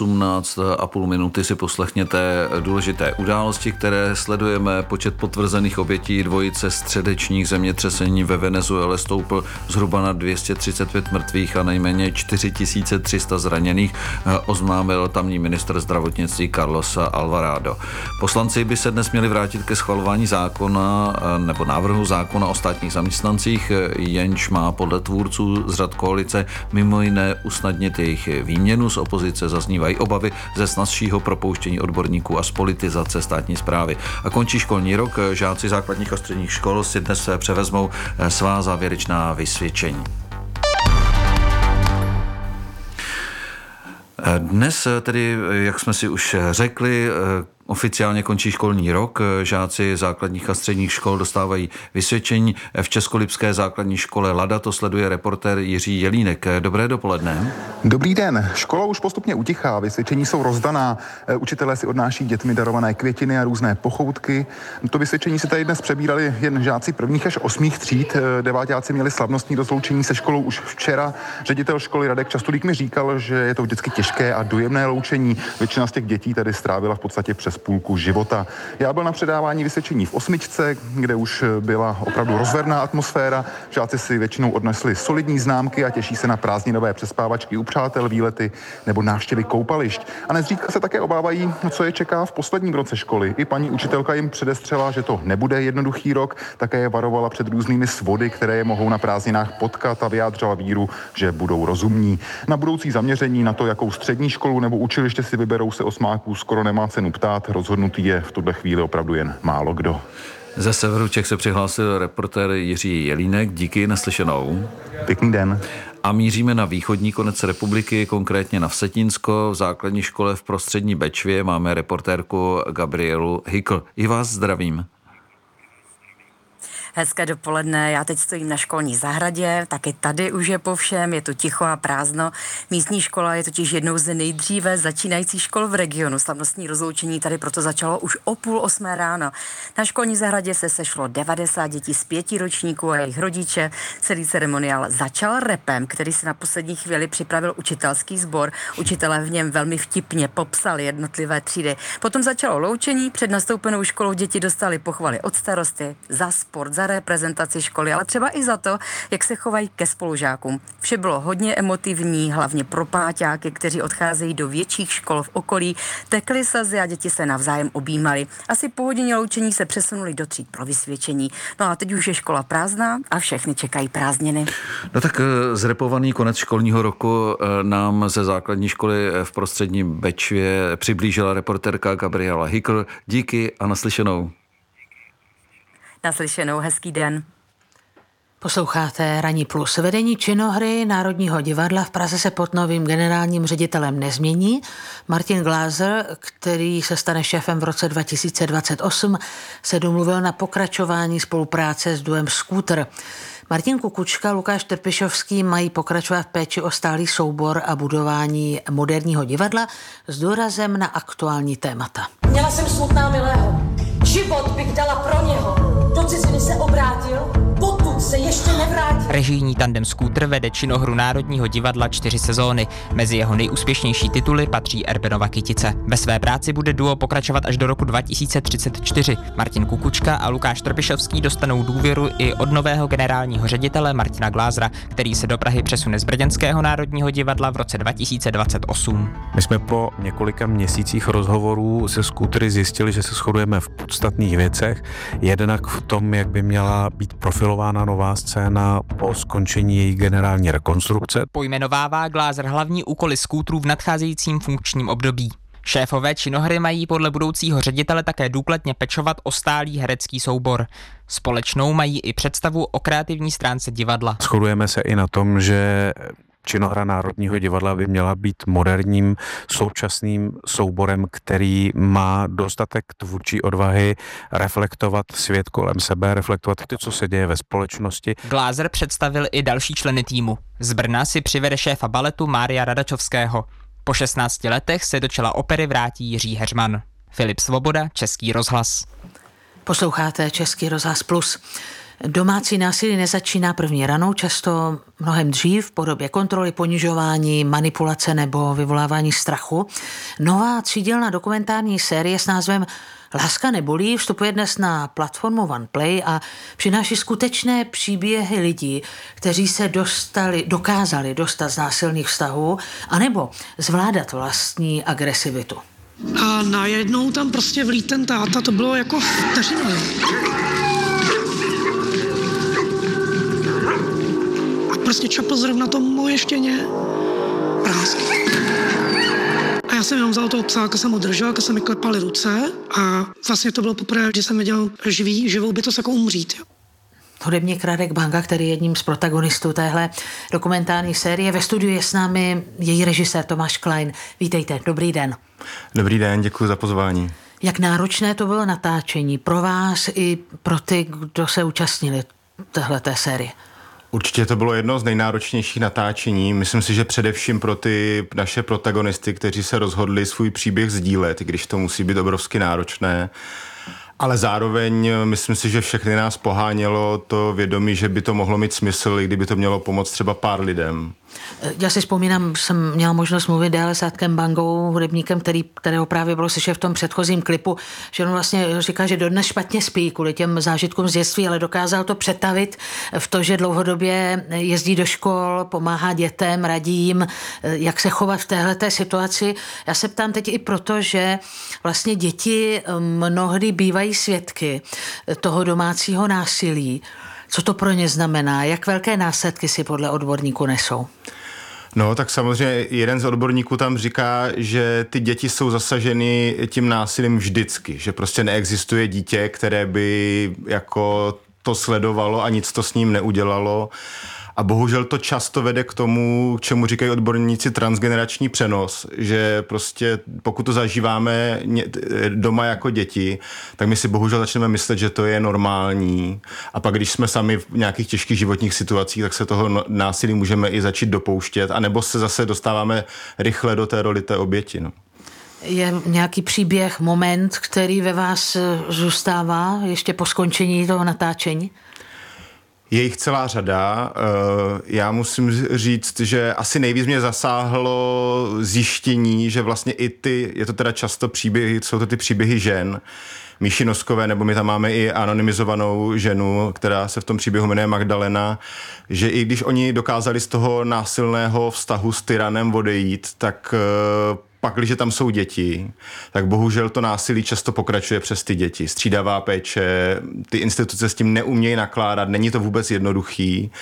18,5 minuty si poslechněte důležité události, které sledujeme. Počet potvrzených obětí dvojice středečních zemětřesení ve Venezuele stoupl zhruba na 235 mrtvých a nejméně 4300 zraněných, oznámil tamní ministr zdravotnictví Carlos Alvarado. Poslanci by se dnes měli vrátit ke schvalování zákona nebo návrhu zákona o státních zaměstnancích, jenž má podle tvůrců z řad koalice mimo jiné usnadnit jejich výměnu. Z opozice zaznívají obavy ze snazšího propouštění odborníků a z politizace státní správy. A končí školní rok. Žáci základních a středních škol si dnes převezmou svá závěrečná vysvědčení. Dnes tedy, jak jsme si už řekli, oficiálně končí školní rok. Žáci základních a středních škol dostávají vysvědčení. V Českolipské základní škole Lada to sleduje reportér Jiří Jelínek. Dobré dopoledne. Dobrý den. Škola už postupně utichá, vysvědčení jsou rozdaná. Učitelé si odnáší dětmi darované květiny a různé pochoutky. To vysvědčení si tady dnes přebírali jen žáci 1. až 8. tříd. Deváťáci měli slavnostní rozloučení se školou už včera. Ředitel školy Radek Častulík mi říkal, že je to vždycky těžké a dojemné loučení. Většina z těch dětí tady strávila v podstatě přes půlku života. Já byl na předávání vysvědčení v 8, kde už byla opravdu rozverná atmosféra. Žáci si většinou odnesli solidní známky a těší se na prázdninové přespávačky u přátel, výlety nebo návštěvy koupališť. A nezřídka se také obávají, co je čeká v posledním roce školy. I paní učitelka jim předestřela, že to nebude jednoduchý rok, také je varovala před různými svody, které je mohou na prázdninách potkat a vyjádřila víru, že budou rozumní. Na budoucí zaměření na to, jakou střední školu nebo učiliště si vyberou, se osmáků skoro nemá cenu ptát. Rozhodnutý je v tuhle chvíli opravdu jen málo kdo. Ze severu Čech se přihlásil reportér Jiří Jelínek. Díky, naslyšenou. Pěkný den. A míříme na východní konec republiky, konkrétně na Vsetínsko. V základní škole v Prostřední Bečvě máme reportérku Gabrielu Hikl. I vás zdravím. Hezké dopoledne, já teď stojím na školní zahradě, taky tady už je po všem, je tu ticho a prázdno. Místní škola je totiž jednou z nejdříve začínajících škol v regionu. Slavnostní rozloučení tady proto začalo už o 7:30 ráno. Na školní zahradě se sešlo 90 dětí z 5 ročníků a jejich rodiče. Celý ceremoniál začal rapem, který si na poslední chvíli připravil učitelský sbor. Učitelé v něm velmi vtipně popsali jednotlivé třídy. Potom začalo loučení, před nastoupenou školou děti dostali pochvaly od starosty za sport, za reprezentaci školy, ale třeba i za to, jak se chovají ke spolužákům. Vše bylo hodně emotivní, hlavně pro páťáky, kteří odcházejí do větších škol v okolí. Tekly slzy a děti se navzájem objímaly. Asi po hodině loučení se přesunuli do tříd pro vysvědčení. No a teď už je škola prázdná a všechny čekají prázdniny. No tak zrepovaný konec školního roku nám ze základní školy v Prostřední Bečvě přiblížila reportérka Gabriela Hikl. Díky a naslyšenou. Naslyšenou, hezký den. Posloucháte Ranní plus. Vedení činohry Národního divadla v Praze se pod novým generálním ředitelem nezmění. Martin Glázer, který se stane šéfem v roce 2028, se domluvil na pokračování spolupráce s duem Scooter. Martin Kukučka, Lukáš Trpišovský mají pokračovat v péči o stálý soubor a budování moderního divadla s důrazem na aktuální témata. Měla jsem smutná milého. Život bych dala pro něho. Do ciziny se obrátil, potud se ještě nevrátil. Režijní tandem Skútr vede činohru Národního divadla 4 sezóny. Mezi jeho nejúspěšnější tituly patří Erbenova Kytice. Ve své práci bude duo pokračovat až do roku 2034. Martin Kukučka a Lukáš Trpišovský dostanou důvěru i od nového generálního ředitele Martina Glázera, který se do Prahy přesune z Brněnského Národního divadla v roce 2028. My jsme po několika měsících rozhovorů se Skútry zjistili, že se shodujeme v podstatných věcech. Jednak v tom, jak by měla být profilována nová scéna po skončení její generální rekonstrukce. Pojmenovává Glázer hlavní úkoly Skútrů v nadcházejícím funkčním období. Šéfové činohry mají podle budoucího ředitele také důkladně pečovat o stálý herecký soubor. Společnou mají i představu o kreativní stránce divadla. Shodujeme se i na tom, že činohra Národního divadla by měla být moderním, současným souborem, který má dostatek tvůrčí odvahy reflektovat svět kolem sebe, reflektovat to, co se děje ve společnosti. Glázer představil i další členy týmu. Z Brna si přivede šéfa baletu Mária Radačovského. Po 16 letech se do čela opery vrátí Jiří Heřman. Filip Svoboda, Český rozhlas. Posloucháte Český rozhlas Plus. Domácí násilí nezačíná první ranou, často mnohem dřív v podobě kontroly, ponižování, manipulace nebo vyvolávání strachu. Nová třídělná dokumentární série s názvem Láska nebolí vstupuje dnes na platformu OnePlay a přináší skutečné příběhy lidí, kteří se dokázali dostat z násilných vztahů anebo zvládat vlastní agresivitu. A najednou tam prostě vlít ten táta, to bylo jako vteřinou. Prostě čapl zrovna to moje štěně prásky. A já jsem jenom vzal toho psáka, jsem ho držel, jsem mi klepali ruce a vlastně to bylo poprvé, že jsem viděl živou bytost jako umřít. Jo. Hudebník Radek Banga, který je jedním z protagonistů téhle dokumentární série. Ve studiu je s námi její režisér Tomáš Klein. Vítejte, dobrý den. Dobrý den, děkuji za pozvání. Jak náročné to bylo natáčení pro vás i pro ty, kdo se účastnili téhleté série? Určitě to bylo jedno z nejnáročnějších natáčení. Myslím si, že především pro ty naše protagonisty, kteří se rozhodli svůj příběh sdílet, když to musí být obrovsky náročné. Ale zároveň myslím si, že všechny nás pohánělo to vědomí, že by to mohlo mít smysl, i kdyby to mělo pomoct třeba pár lidem. Já si vzpomínám, jsem měla možnost mluvit déle s Radkem Bangou, hudebníkem, kterého právě bylo slyšet v tom předchozím klipu, že on vlastně říká, že dodnes špatně spí kvůli těm zážitkům z dětství, ale dokázal to přetavit v to, že dlouhodobě jezdí do škol, pomáhá dětem, radí jim, jak se chovat v téhleté situaci. Já se ptám teď i proto, že vlastně děti mnohdy bývají svědky toho domácího násilí. Co to pro ně znamená? Jak velké následky si podle odborníků nesou? No, tak samozřejmě jeden z odborníků tam říká, že ty děti jsou zasaženy tím násilím vždycky, že prostě neexistuje dítě, které by jako to sledovalo a nic to s ním neudělalo. A bohužel to často vede k tomu, čemu říkají odborníci transgenerační přenos, že prostě pokud to zažíváme doma jako děti, tak my si bohužel začneme myslet, že to je normální. A pak, když jsme sami v nějakých těžkých životních situacích, tak se toho násilí můžeme i začít dopouštět, anebo se zase dostáváme rychle do té roli té oběti. No. Je nějaký příběh, moment, který ve vás zůstává ještě po skončení toho natáčení? Je jich celá řada. Já musím říct, že asi nejvíc mě zasáhlo zjištění, že vlastně je to teda často příběhy, jsou to ty příběhy žen, Míši Noskové, nebo my tam máme i anonymizovanou ženu, která se v tom příběhu jmenuje Magdalena, že i když oni dokázali z toho násilného vztahu s tyranem odejít, tak pak, když tam jsou děti, tak bohužel to násilí často pokračuje přes ty děti. Střídavá péče, ty instituce s tím neumějí nakládat, není to vůbec jednoduchý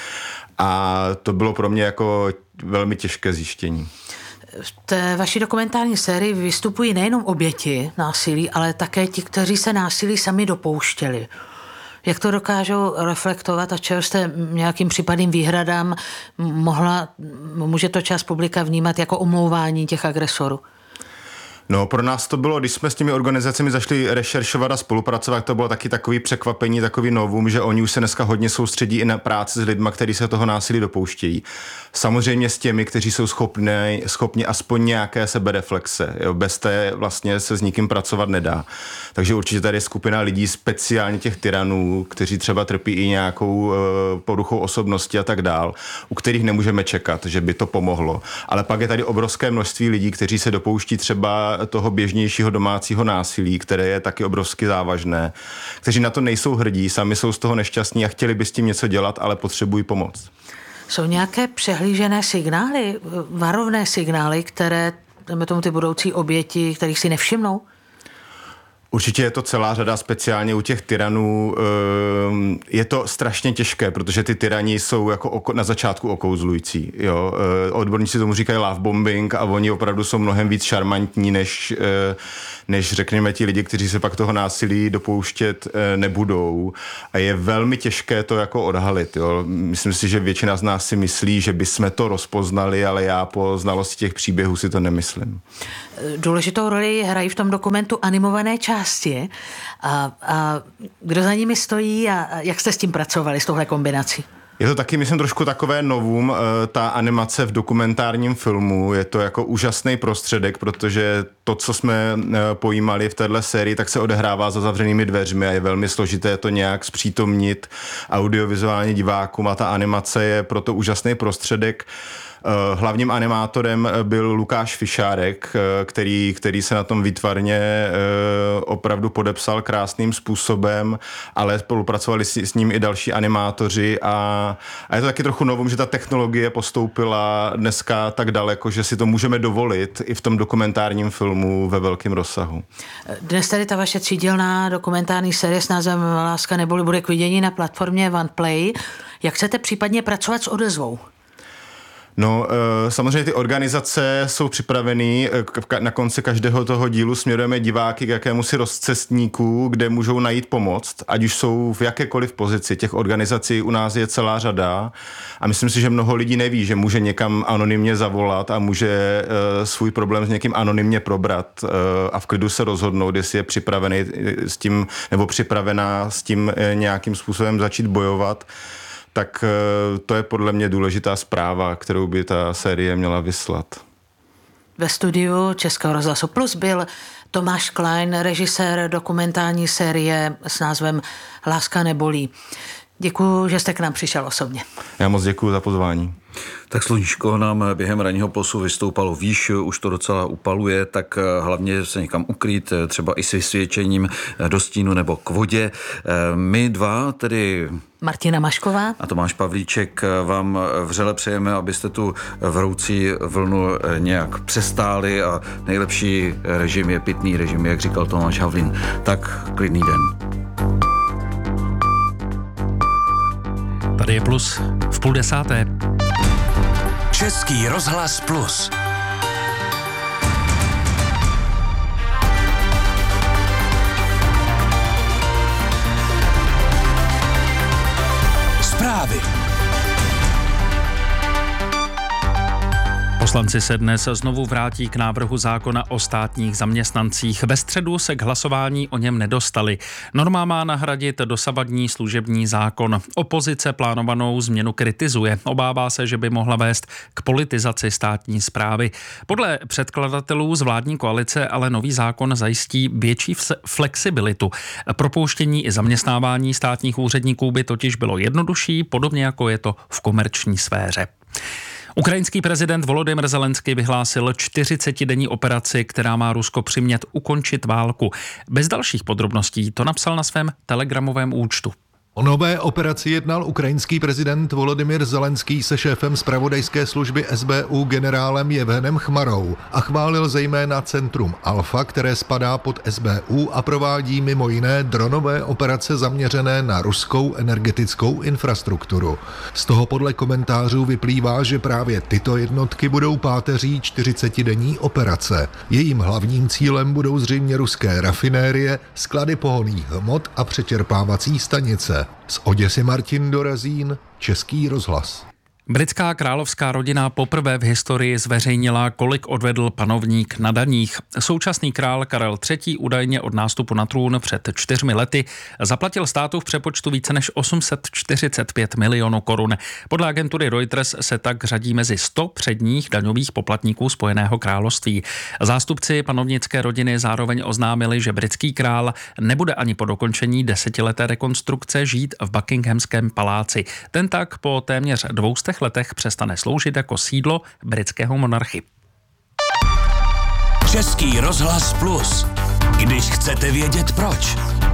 a to bylo pro mě jako velmi těžké zjištění. V té vaší dokumentární sérii vystupují nejenom oběti násilí, ale také ti, kteří se násilí sami dopouštěli. Jak to dokážou reflektovat a čeho jste nějakým případným výhradám může to část publika vnímat jako omlouvání těch agresorů? No, pro nás to bylo, když jsme s těmi organizacemi zašli rešeršovat a spolupracovat, to bylo taky takový překvapení, takový novum, že oni už se dneska hodně soustředí i na práci s lidmi, kteří se toho násilí dopouštějí. Samozřejmě s těmi, kteří jsou schopni aspoň nějaké sebereflexe. Jo? Bez té vlastně se s nikým pracovat nedá. Takže určitě tady je skupina lidí, speciálně těch tyranů, kteří třeba trpí i nějakou poruchou osobnosti a tak dál, u kterých nemůžeme čekat, že by to pomohlo. Ale pak je tady obrovské množství lidí, kteří se dopouští třeba toho běžnějšího domácího násilí, které je taky obrovsky závažné, kteří na to nejsou hrdí, sami jsou z toho nešťastní a chtěli by s tím něco dělat, ale potřebují pomoc. Jsou nějaké přehlížené signály, varovné signály, které tomu ty budoucí oběti, kterých si nevšimnou? Určitě je to celá řada, speciálně u těch tyranů. Je to strašně těžké, protože ty tyrani jsou jako na začátku okouzlující. Jo? Odborníci tomu říkají love bombing a oni opravdu jsou mnohem víc šarmantní, než řekněme ti lidi, kteří se pak toho násilí dopouštět nebudou. A je velmi těžké to jako odhalit. Jo? Myslím si, že většina z nás si myslí, že bychom to rozpoznali, ale já po znalosti těch příběhů si to nemyslím. Důležitou roli hrají v tom dokumentu animované části. A kdo za nimi stojí a jak jste s tím pracovali, s touhle kombinací? Je to taky, myslím, trošku takové novum, ta animace v dokumentárním filmu. Je to jako úžasný prostředek, protože to, co jsme pojímali v téhle sérii, tak se odehrává za zavřenými dveřmi a je velmi složité to nějak zpřítomnit audiovizuálně divákům a ta animace je proto úžasný prostředek. Hlavním animátorem byl Lukáš Fišárek, který se na tom výtvarně opravdu podepsal krásným způsobem, ale spolupracovali s ním i další animátoři a je to taky trochu novum, že ta technologie postoupila dneska tak daleko, že si to můžeme dovolit i v tom dokumentárním filmu ve velkém rozsahu. Dnes tady ta vaše třídělná dokumentární série s názvem Láska neboli bude k vidění na platformě OnePlay. Jak chcete případně pracovat s odezvou? No, samozřejmě ty organizace jsou připravený, na konci každého toho dílu směrujeme diváky k jakémusi rozcestníku, kde můžou najít pomoc, ať už jsou v jakékoliv pozici. Těch organizací u nás je celá řada a myslím si, že mnoho lidí neví, že může někam anonymně zavolat a může svůj problém s někým anonymně probrat a v klidu se rozhodnout, jestli je připravený s tím nebo připravená s tím nějakým způsobem začít bojovat. Tak to je podle mě důležitá zpráva, kterou by ta série měla vyslat. Ve studiu Českého rozhlasu Plus byl Tomáš Klein, režisér dokumentární série s názvem Láska nebolí. Děkuju, že jste k nám přišel osobně. Já moc děkuju za pozvání. Tak sluníčko nám během ranního Plusu vystoupalo výš, už to docela upaluje, tak hlavně se někam ukrýt, třeba i s vysvědčením do stínu nebo k vodě. My dva, tedy Martina Mašková a Tomáš Pavlíček, vám vřele přejeme, abyste tu vroucí vlnu nějak přestáli a nejlepší režim je pitný režim, jak říkal Tomáš Havlín. Tak klidný den. Tady je Plus v 9:30. Český rozhlas Plus. Zprávy. Poslanci se dnes znovu vrátí k návrhu zákona o státních zaměstnancích. Ve středu se k hlasování o něm nedostali. Norma má nahradit dosavadní služební zákon. Opozice plánovanou změnu kritizuje. Obává se, že by mohla vést k politizaci státní správy. Podle předkladatelů z vládní koalice ale nový zákon zajistí větší flexibilitu. Propouštění i zaměstnávání státních úředníků by totiž bylo jednodušší, podobně jako je to v komerční sféře. Ukrajinský prezident Volodymyr Zelenský vyhlásil 40denní operaci, která má Rusko přimět ukončit válku. Bez dalších podrobností to napsal na svém telegramovém účtu. O nové operaci jednal ukrajinský prezident Volodymyr Zelenský se šéfem zpravodajské služby SBU generálem Jevhenem Chmarou a chválil zejména centrum Alfa, které spadá pod SBU a provádí mimo jiné dronové operace zaměřené na ruskou energetickou infrastrukturu. Z toho podle komentářů vyplývá, že právě tyto jednotky budou páteří 40denní operace. Jejím hlavním cílem budou zřejmě ruské rafinérie, sklady pohonných hmot a přečerpávací stanice. Z Oděsy Martin Dorazín, Český rozhlas. Britská královská rodina poprvé v historii zveřejnila, kolik odvedl panovník na daních. Současný král Karel III. Údajně od nástupu na trůn před 4 lety zaplatil státu v přepočtu více než 845 milionů korun. Podle agentury Reuters se tak řadí mezi 100 předních daňových poplatníků Spojeného království. Zástupci panovnické rodiny zároveň oznámili, že britský král nebude ani po dokončení 10leté rekonstrukce žít v Buckinghamském paláci. Ten tak po téměř 200 letech přestane sloužit jako sídlo britského monarchy. Český rozhlas Plus. Když chcete vědět proč.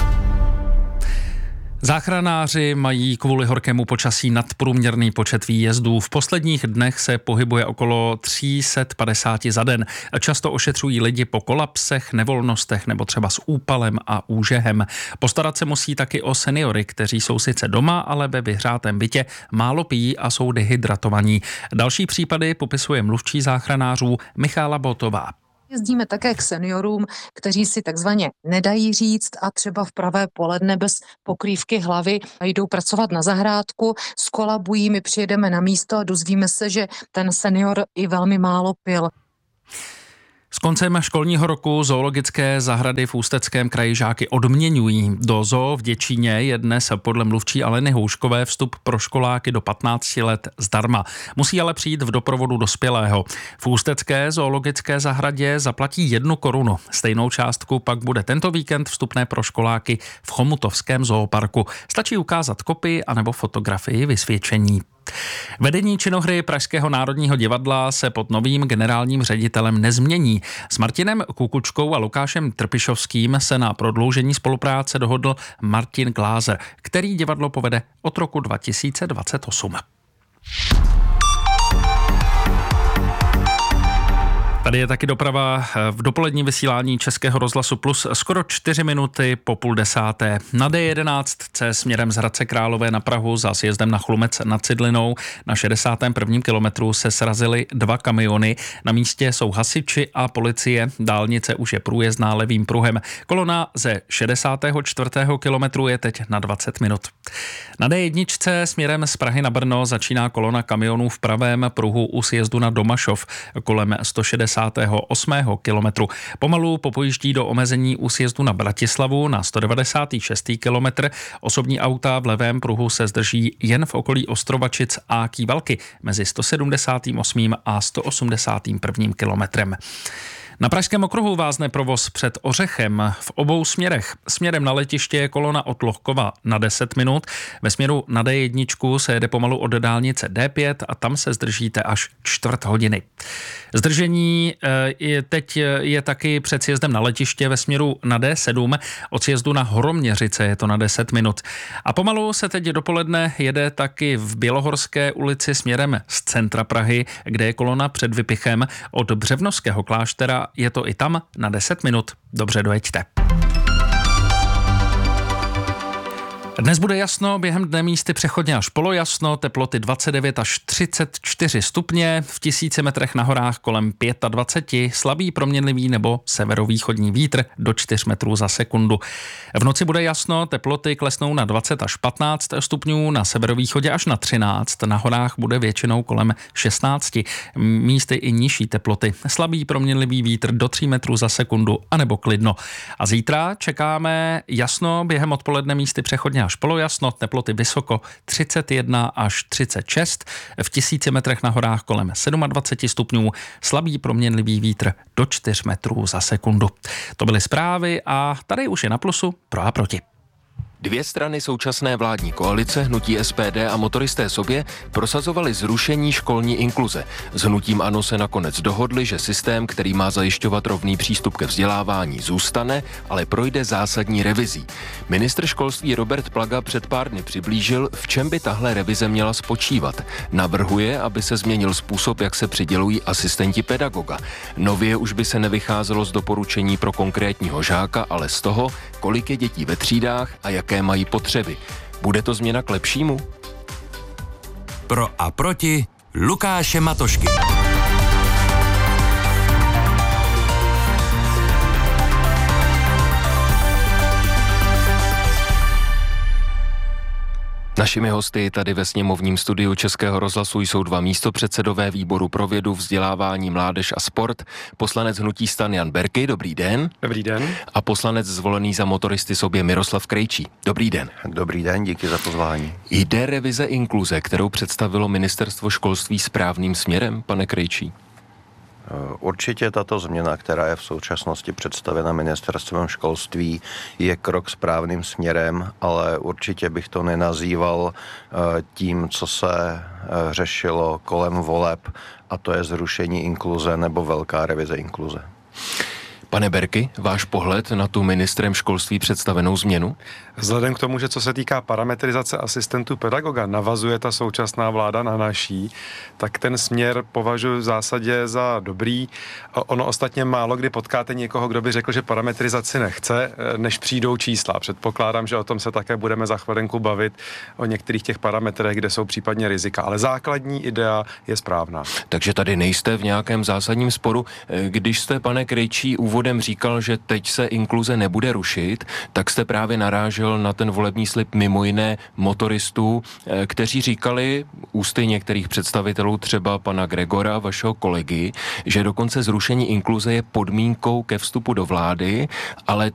Záchranáři mají kvůli horkému počasí nadprůměrný počet výjezdů. V posledních dnech se pohybuje okolo 350 za den. Často ošetřují lidi po kolapsech, nevolnostech nebo třeba s úpalem a úžehem. Postarat se musí taky o seniory, kteří jsou sice doma, ale ve vyhřátém bytě málo pijí a jsou dehydratovaní. Další případy popisuje mluvčí záchranářů Michála Botová. Jezdíme také k seniorům, kteří si takzvaně nedají říct a třeba v pravé poledne bez pokrývky hlavy jdou pracovat na zahrádku, skolabují, my přijedeme na místo a dozvíme se, že ten senior i velmi málo pil. S koncem školního roku zoologické zahrady v Ústeckém kraji žáky odměňují. Do zoo v Děčíně je dnes podle mluvčí Aleny Houškové vstup pro školáky do 15 let zdarma. Musí ale přijít v doprovodu dospělého. V Ústecké zoologické zahradě zaplatí 1 korunu. Stejnou částku pak bude tento víkend vstupné pro školáky v Chomutovském zooparku. Stačí ukázat kopii anebo fotografii vysvědčení. Vedení činohry Pražského národního divadla se pod novým generálním ředitelem nezmění. S Martinem Kukučkou a Lukášem Trpišovským se na prodloužení spolupráce dohodl Martin Glázer, který divadlo povede od roku 2028. Tady je taky doprava v dopolední vysílání Českého rozhlasu Plus skoro 4 minuty po 9:30. Na D11 směrem z Hradce Králové na Prahu za sjezdem na Chlumec nad Cidlinou na 61. kilometru se srazily 2 kamiony. Na místě jsou hasiči a policie. Dálnice už je průjezdná levým pruhem. Kolona ze 64. kilometru je teď na 20 minut. Na D1 směrem z Prahy na Brno začíná kolona kamionů v pravém pruhu u sjezdu na Domašov kolem 168. kilometru. Pomalu popojíždí do omezení u sjezdu na Bratislavu na 196. kilometr. Osobní auta v levém pruhu se zdrží jen v okolí Ostrovačic a Kývalky mezi 178. a 181. kilometrem. Na Pražském okruhu vázne provoz před Ořechem v obou směrech. Směrem na letiště je kolona od Lohkova na 10 minut. Ve směru na D1 se jede pomalu od dálnice D5 a tam se zdržíte až 4 hodiny. Zdržení teď je taky před sjezdem na letiště ve směru na D7. Od sjezdu na Horoměřice je to na 10 minut. A pomalu se teď dopoledne jede taky v Bělohorské ulici směrem z centra Prahy, kde je kolona před Vypichem. Od Břevnovského kláštera je to i tam na 10 minut. Dobře dojeďte. Dnes bude jasno, během dne místy přechodně až polojasno, teploty 29 až 34 stupně, v 1000 metrech na horách kolem 25, slabý proměnlivý nebo severovýchodní vítr do 4 metrů za sekundu. V noci bude jasno, teploty klesnou na 20 až 15 stupňů, na severovýchodě až na 13, na horách bude většinou kolem 16, místy i nižší teploty, slabý proměnlivý vítr do 3 metrů za sekundu anebo klidno. A zítra čekáme jasno, během odpoledne místy přechodně až polojasno, teploty vysoko 31 až 36, v 1000 metrech na horách kolem 27 stupňů, slabý proměnlivý vítr do 4 metrů za sekundu. To byly zprávy a tady už je na plusu pro a proti. 2 strany současné vládní koalice, hnutí SPD a Motoristé sobě, prosazovali zrušení školní inkluze. S hnutím ANO se nakonec dohodli, že systém, který má zajišťovat rovný přístup ke vzdělávání, zůstane, ale projde zásadní revizí. Ministr školství Robert Plaga před pár dny přiblížil, v čem by tahle revize měla spočívat. Navrhuje, aby se změnil způsob, jak se přidělují asistenti pedagoga. Nově už by se nevycházelo z doporučení pro konkrétního žáka, ale z toho, kolik je dětí ve třídách a jaké mají potřeby. Bude to změna k lepšímu? Pro a proti Lukáše Matošky. Na Našimi hosty tady ve sněmovním studiu Českého rozhlasu jsou dva místopředsedové výboru pro vědu, vzdělávání, mládež a sport, poslanec hnutí STAN Jan Berki, dobrý den. Dobrý den. A poslanec zvolený za Motoristy sobě Miroslav Krejčí. Dobrý den. Dobrý den, díky za pozvání. Jde revize inkluze, kterou představilo Ministerstvo školství, správným směrem, pane Krejčí? Určitě tato změna, která je v současnosti představena Ministerstvem školství, je krok správným směrem, ale určitě bych to nenazýval tím, co se řešilo kolem voleb, a to je zrušení inkluze nebo velká revize inkluze. Pane Berki, váš pohled na tu ministrem školství představenou změnu? Vzhledem k tomu, že co se týká parametrizace asistentů pedagoga, navazuje ta současná vláda na naší, tak ten směr považuji v zásadě za dobrý. Ono ostatně málo kdy potkáte někoho, kdo by řekl, že parametrizaci nechce, než přijdou čísla. Předpokládám, že o tom se také budeme za chvilinku bavit, o některých těch parametrech, kde jsou případně rizika. Ale základní idea je správná. Takže tady nejste v nějakém zásadním sporu. Když jste, pane Krejčí, úvodem říkal, že teď se inkluze nebude rušit, tak jste právě narážel na ten volební slib mimo jiné motoristů, kteří říkali ústy některých představitelů, třeba pana Gregora, vašeho kolegy, že dokonce zrušení inkluze je podmínkou ke vstupu do vlády, ale